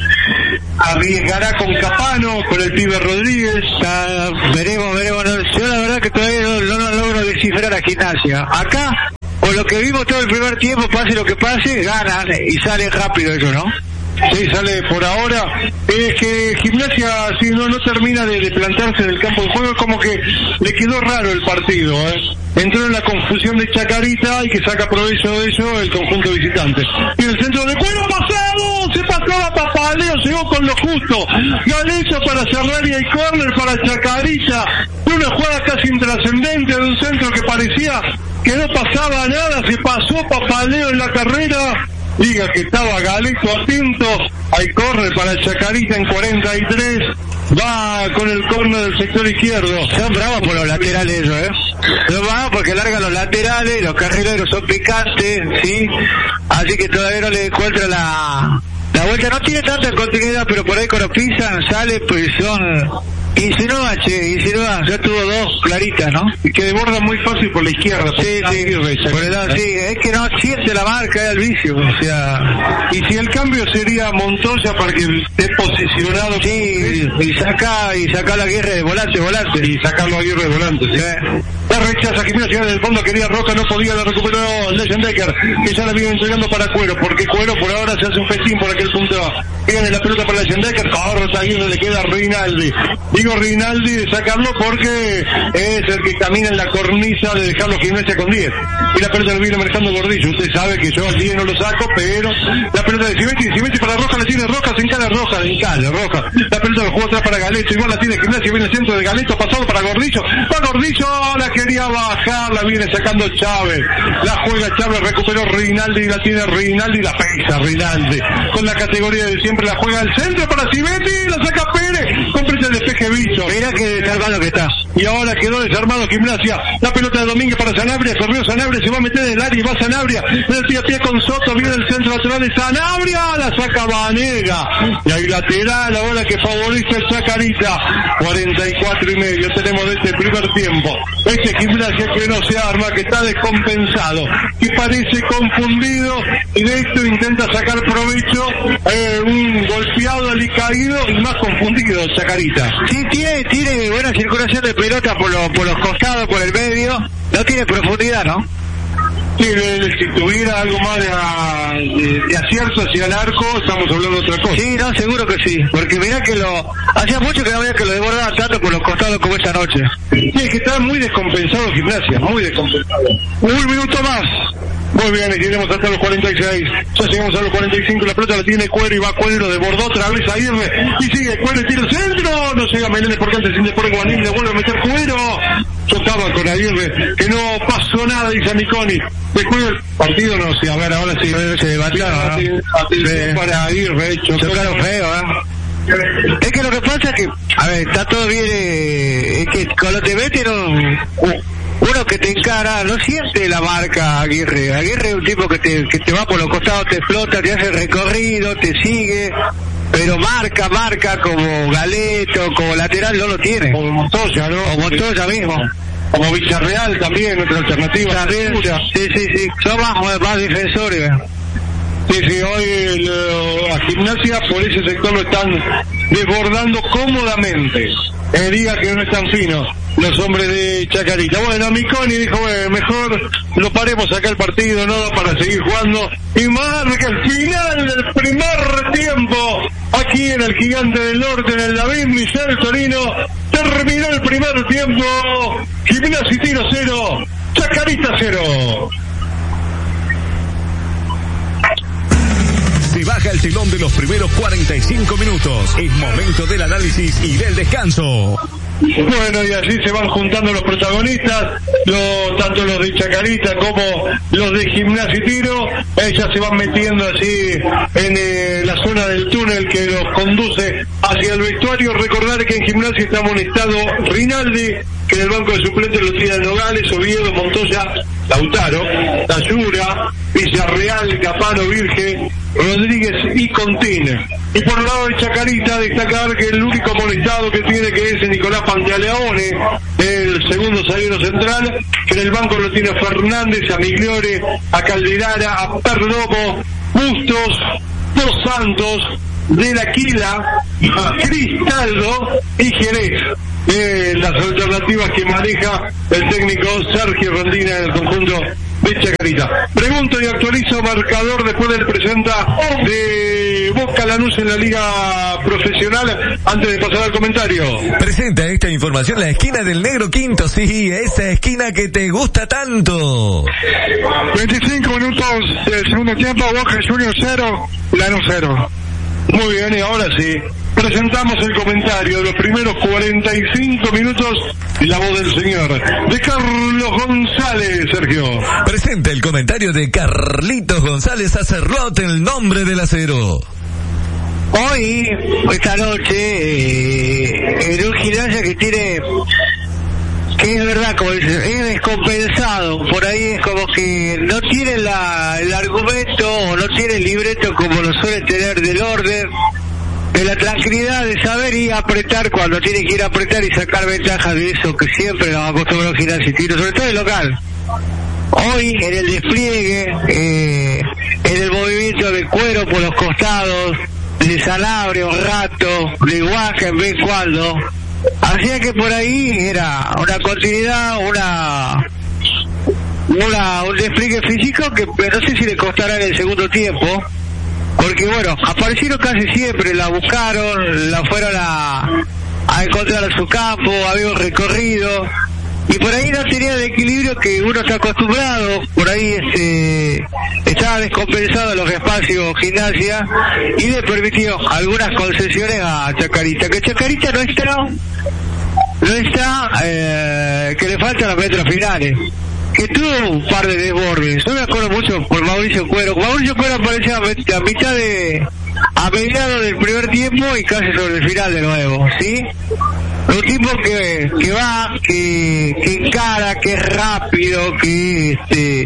Arriesgará con Capano, con el pibe Rodríguez. Veremos. Yo la verdad que todavía no logro descifrar a Gimnasia. Acá, por lo que vimos todo el primer tiempo, pase lo que pase, ganan y salen rápido ellos, ¿no? Sí, sale por ahora. Es que Gimnasia, si no termina de plantarse en el campo de juego, como que le quedó raro el partido, Entró en la confusión de Chacarita y que saca provecho de ello el conjunto visitante. Y el centro de Cuero pasado, se pasó a Papaleo, llegó con lo justo. Galecho para cerrar y hay córner para Chacarita. Una jugada casi intrascendente de un centro que parecía que no pasaba nada, se pasó Papaleo en la carrera. Diga que estaba Galeto atento, hay córner para Chacarita en 43, va con el córner del sector izquierdo. Son bravos por los laterales ellos, Son bravos porque largan los laterales, los carrileros son picantes, ¿sí? Así que todavía no le encuentra la vuelta, no tiene tanta continuidad, pero por ahí cuando pisan, sale, pues son... Insinúa, ya tuvo dos claritas, ¿no? Y que desborda muy fácil por la izquierda. Sí, por edad, sí, es que no siente la marca del vicio, o sea... Y si el cambio sería Montoya para que esté posicionado... Sí, y saca la Aguirre de volante. Y sacarlo a Aguirre de volante, sí. La rechaza Gimnasia del fondo, quería Roca, no podía, la recuperó Leyendecker, que ya la viene entregando para Cuero, porque Cuero por ahora se hace un festín por aquel punto. Viene la pelota para Leyendecker, corta Aguirre, le queda Rinaldi. Digo Rinaldi de sacarlo porque es el que camina en la cornisa de dejarlo Gimnasia con 10. Y la pelota lo viene manejando Gordillo. Usted sabe que yo al 10 no lo saco, pero la pelota de Cimetti para Roja, la tiene Roja, se encala Roja. La pelota lo jugó atrás para Galeto, igual la tiene Gimnasia, viene el centro de Galeto, pasado para Gordillo. Va Gordillo, la quería bajar, la viene sacando Chávez. La juega Chávez, recuperó Rinaldi, la tiene Rinaldi, la pesa Rinaldi. Con la categoría de siempre la juega al centro para Cimetti, la saca Pérez, completa el despeje Bicho. Mira que desarmado que está. Y ahora quedó desarmado Gimnasia. La pelota de Domínguez para Sanabria, corrió Sanabria, se va a meter en el área y va Sanabria. El pie a pie con Soto, viene el centro lateral de Sanabria, la saca Vanega. Y ahí lateral, ahora que favorece el Chacarita. 44:30 tenemos de este primer tiempo. Gimnasia que no se arma, que está descompensado, que parece confundido y de esto intenta sacar provecho, un golpeado, alicaído y más confundido Chacarita. Sí, tiene buena circulación de pelota por los costados, por el medio, no tiene profundidad, ¿no? Sí, si tuviera algo más de acierto hacia el arco, estamos hablando de otra cosa. Sí, no, seguro que sí, porque mirá que hacía mucho que no veía que lo desbordaba tanto por los costados como esta noche. Sí, es que está muy descompensado Gimnasia, muy descompensado. Un minuto más. Muy bien, y tenemos hasta los 46. Ya llegamos a los 45, la pelota la tiene Cuero y va Cuero, desbordó otra vez a Aguirre y sigue Cuero y tira el centro. No llega Meléndez porque antes sin después Guanín le vuelve a meter Cuero. Yo estaba con Aguirre, que no pasó nada, dice Miconi. Después del partido no sé, a ver, ahora sí se debatieron, ¿no? Para Aguirre, chocaron feo, Es que lo que pasa es que, a ver, está todo bien, es que cuando te meten uno que te encara, no siente la marca Aguirre. Aguirre es un tipo que te va por los costados, te explota, te hace recorrido, te sigue, pero marca como Galeto, como lateral no lo tiene. Como Montoya, ¿no? O Montoya mismo. Como Villarreal también, otra alternativa. Sí. Son más defensores. Sí, hoy a Gimnasia por ese sector lo están desbordando cómodamente. Diga que no están finos los hombres de Chacarita. Bueno, Miconi dijo, mejor lo paremos acá el partido, no da para seguir jugando. Y marca el final del primer tiempo, aquí en el Gigante del Norte, en el David Michel Torino. Terminó el primer tiempo, Gimnasia Tiro 0, Chacarita 0. Se baja el telón de los primeros 45 minutos. Es momento del análisis y del descanso. Bueno, y así se van juntando los protagonistas, tanto los de Chacarita como los de Gimnasia y Tiro. Ellas se van metiendo así en la zona del túnel que los conduce hacia el vestuario. Recordar que en Gimnasia está amonestado Rinaldi, que en el banco de suplentes lo tiran Nogales, Oviedo, Montoya, Lautaro, Tayura, Villarreal, Capano, Virgen, Rodríguez y Contín. Y por el lado de Chacarita, destacar que el único amonestado que tiene, que es Nicolás Pantaleone, el segundo zaguero central, que en el banco lo tiene a Fernández, a Migliore, a Calderara, a Perdomo, Bustos, Dos Santos, De la Quila, Cristaldo y Jerez. Las alternativas que maneja el técnico Sergio Rondina en el conjunto de Chacarita. Pregunto y actualizo marcador después del presenta de Boca Lanús en la Liga Profesional, antes de pasar al comentario. Presenta esta información la esquina del Negro Quinto, sí, esa esquina que te gusta tanto. 25 minutos del segundo tiempo, Boca Juniors 0, Lanús 0. Muy bien, y ahora sí, presentamos el comentario de los primeros 45 minutos y la voz del señor, de Carlos González, Sergio. Presenta el comentario de Carlitos González Acerrot, el nombre del acero. Hoy, esta noche, en un Gimnasia que es verdad, como dice, es descompensado, por ahí es como que no tiene el argumento o no tiene el libreto como lo suele tener del orden, de la tranquilidad de saber ir a apretar cuando tiene que ir a apretar y sacar ventaja de eso que siempre nos acostumbró Gimnasia y Tiro, sobre todo el local. Hoy en el despliegue, en el movimiento de Cuero por los costados, de Sanabria un rato, de Guaja en vez cuando, hacía que por ahí era una continuidad, un despliegue físico que no sé si le costará en el segundo tiempo, porque bueno, aparecieron casi siempre, la buscaron, la fueron a encontrar a su campo, había un recorrido, y por ahí no tenía el equilibrio que uno está acostumbrado, por ahí estaba descompensado en los espacios Gimnasia, y le permitió algunas concesiones a Chacarita, que Chacarita no está, que le faltan los metros finales, que tuvo un par de desbordes. Yo me acuerdo mucho por Mauricio Cuero. Mauricio Cuero aparecía a mediados del primer tiempo y casi sobre el final de nuevo, ¿sí? Un tipo que va, que encara, que es rápido, que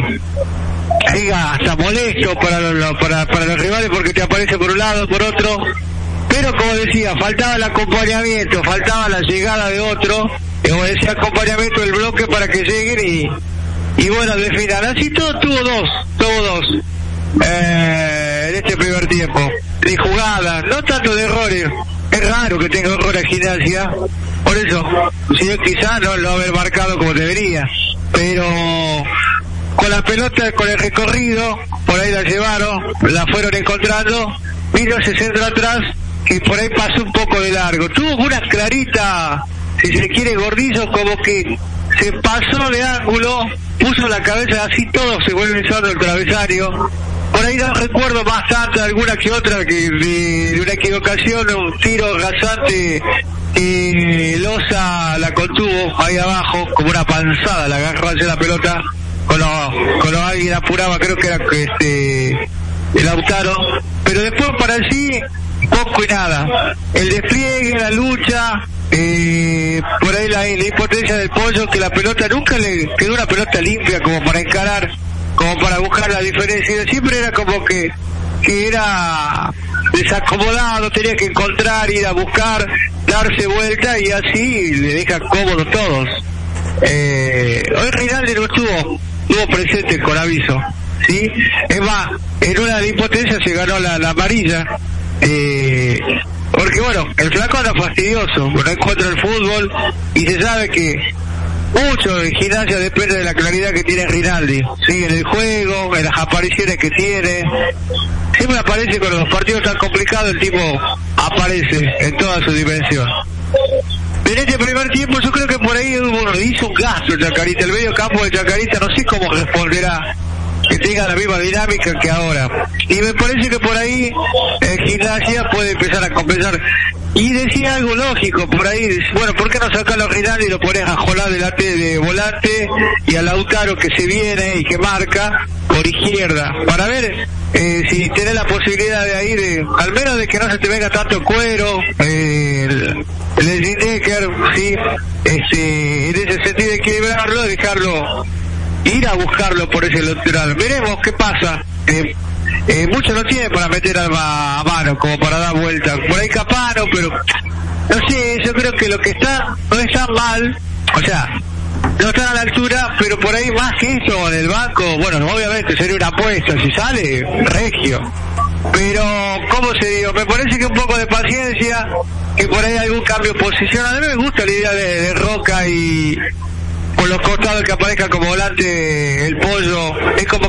hasta molesto para los rivales porque te aparece por un lado, por otro. Pero como decía, faltaba el acompañamiento, faltaba la llegada de otro, como decía, acompañamiento del bloque para que lleguen y bueno, definan. Así todo tuvo dos en este primer tiempo, de jugadas, no tanto de errores. Es raro que tenga errores Gimnasia, por eso, si no, quizás no lo haber marcado como debería, pero con la pelota, con el recorrido, por ahí la llevaron, la fueron encontrando, vino ese centro atrás, que por ahí pasó un poco de largo. Tuvo una clarita, si se quiere, Gordillo, como que se pasó de ángulo, puso la cabeza, así todo se vuelve solo el travesario. Por ahí no recuerdo más tanto alguna que otra que de una equivocación, un tiro rasante y Loza la contuvo ahí abajo, como una panzada, la agarró hacia la pelota, con alguien apuraba, creo que era el Lautaro, pero después para sí, poco y nada. El despliegue, la lucha, por ahí la impotencia del Pollo, que la pelota nunca le quedó una pelota limpia como para encarar, como para buscar la diferencia, siempre era como que era desacomodado, tenía que encontrar, ir a buscar, darse vuelta y así le deja cómodos todos. Hoy Rinaldi no estuvo presente con aviso, ¿sí? Es más, en una de impotencia se ganó la amarilla, porque bueno, el flaco anda fastidioso, no encuentra el fútbol y se sabe que mucho de Gimnasia depende de la claridad que tiene Rinaldi, ¿sí? En el juego, en las apariciones que tiene. Siempre aparece cuando los partidos están complicados, el tipo aparece en toda su dimensión. En este primer tiempo yo creo que por ahí hizo un gasto Chacarita, el medio campo de Chacarita, no sé cómo responderá, que siga la misma dinámica que ahora. Y me parece que por ahí Gimnasia puede empezar a compensar. Y decía algo lógico por ahí, bueno, ¿por qué no sacas a Rinaldi y lo pones a Jolá delante de volante y a Lautaro que se viene y que marca por izquierda? Para ver si tenés la posibilidad de ahí, al menos de que no se te venga tanto cuero, el Decker, sí, en ese sentido equilibrarlo, dejarlo, ir a buscarlo por ese lateral. Veremos qué pasa. Mucho no tiene para meter a mano, como para dar vuelta. Por ahí Capano, pero no sé, yo creo que lo que está no está mal, o sea, no están a la altura, pero por ahí más que eso en el banco, bueno, obviamente sería una apuesta, si sale, regio. Pero, ¿cómo se digo? Me parece que un poco de paciencia, que por ahí algún cambio de posición. A mí me gusta la idea de Roca y por los costados que aparezca como volante el Pollo. Es como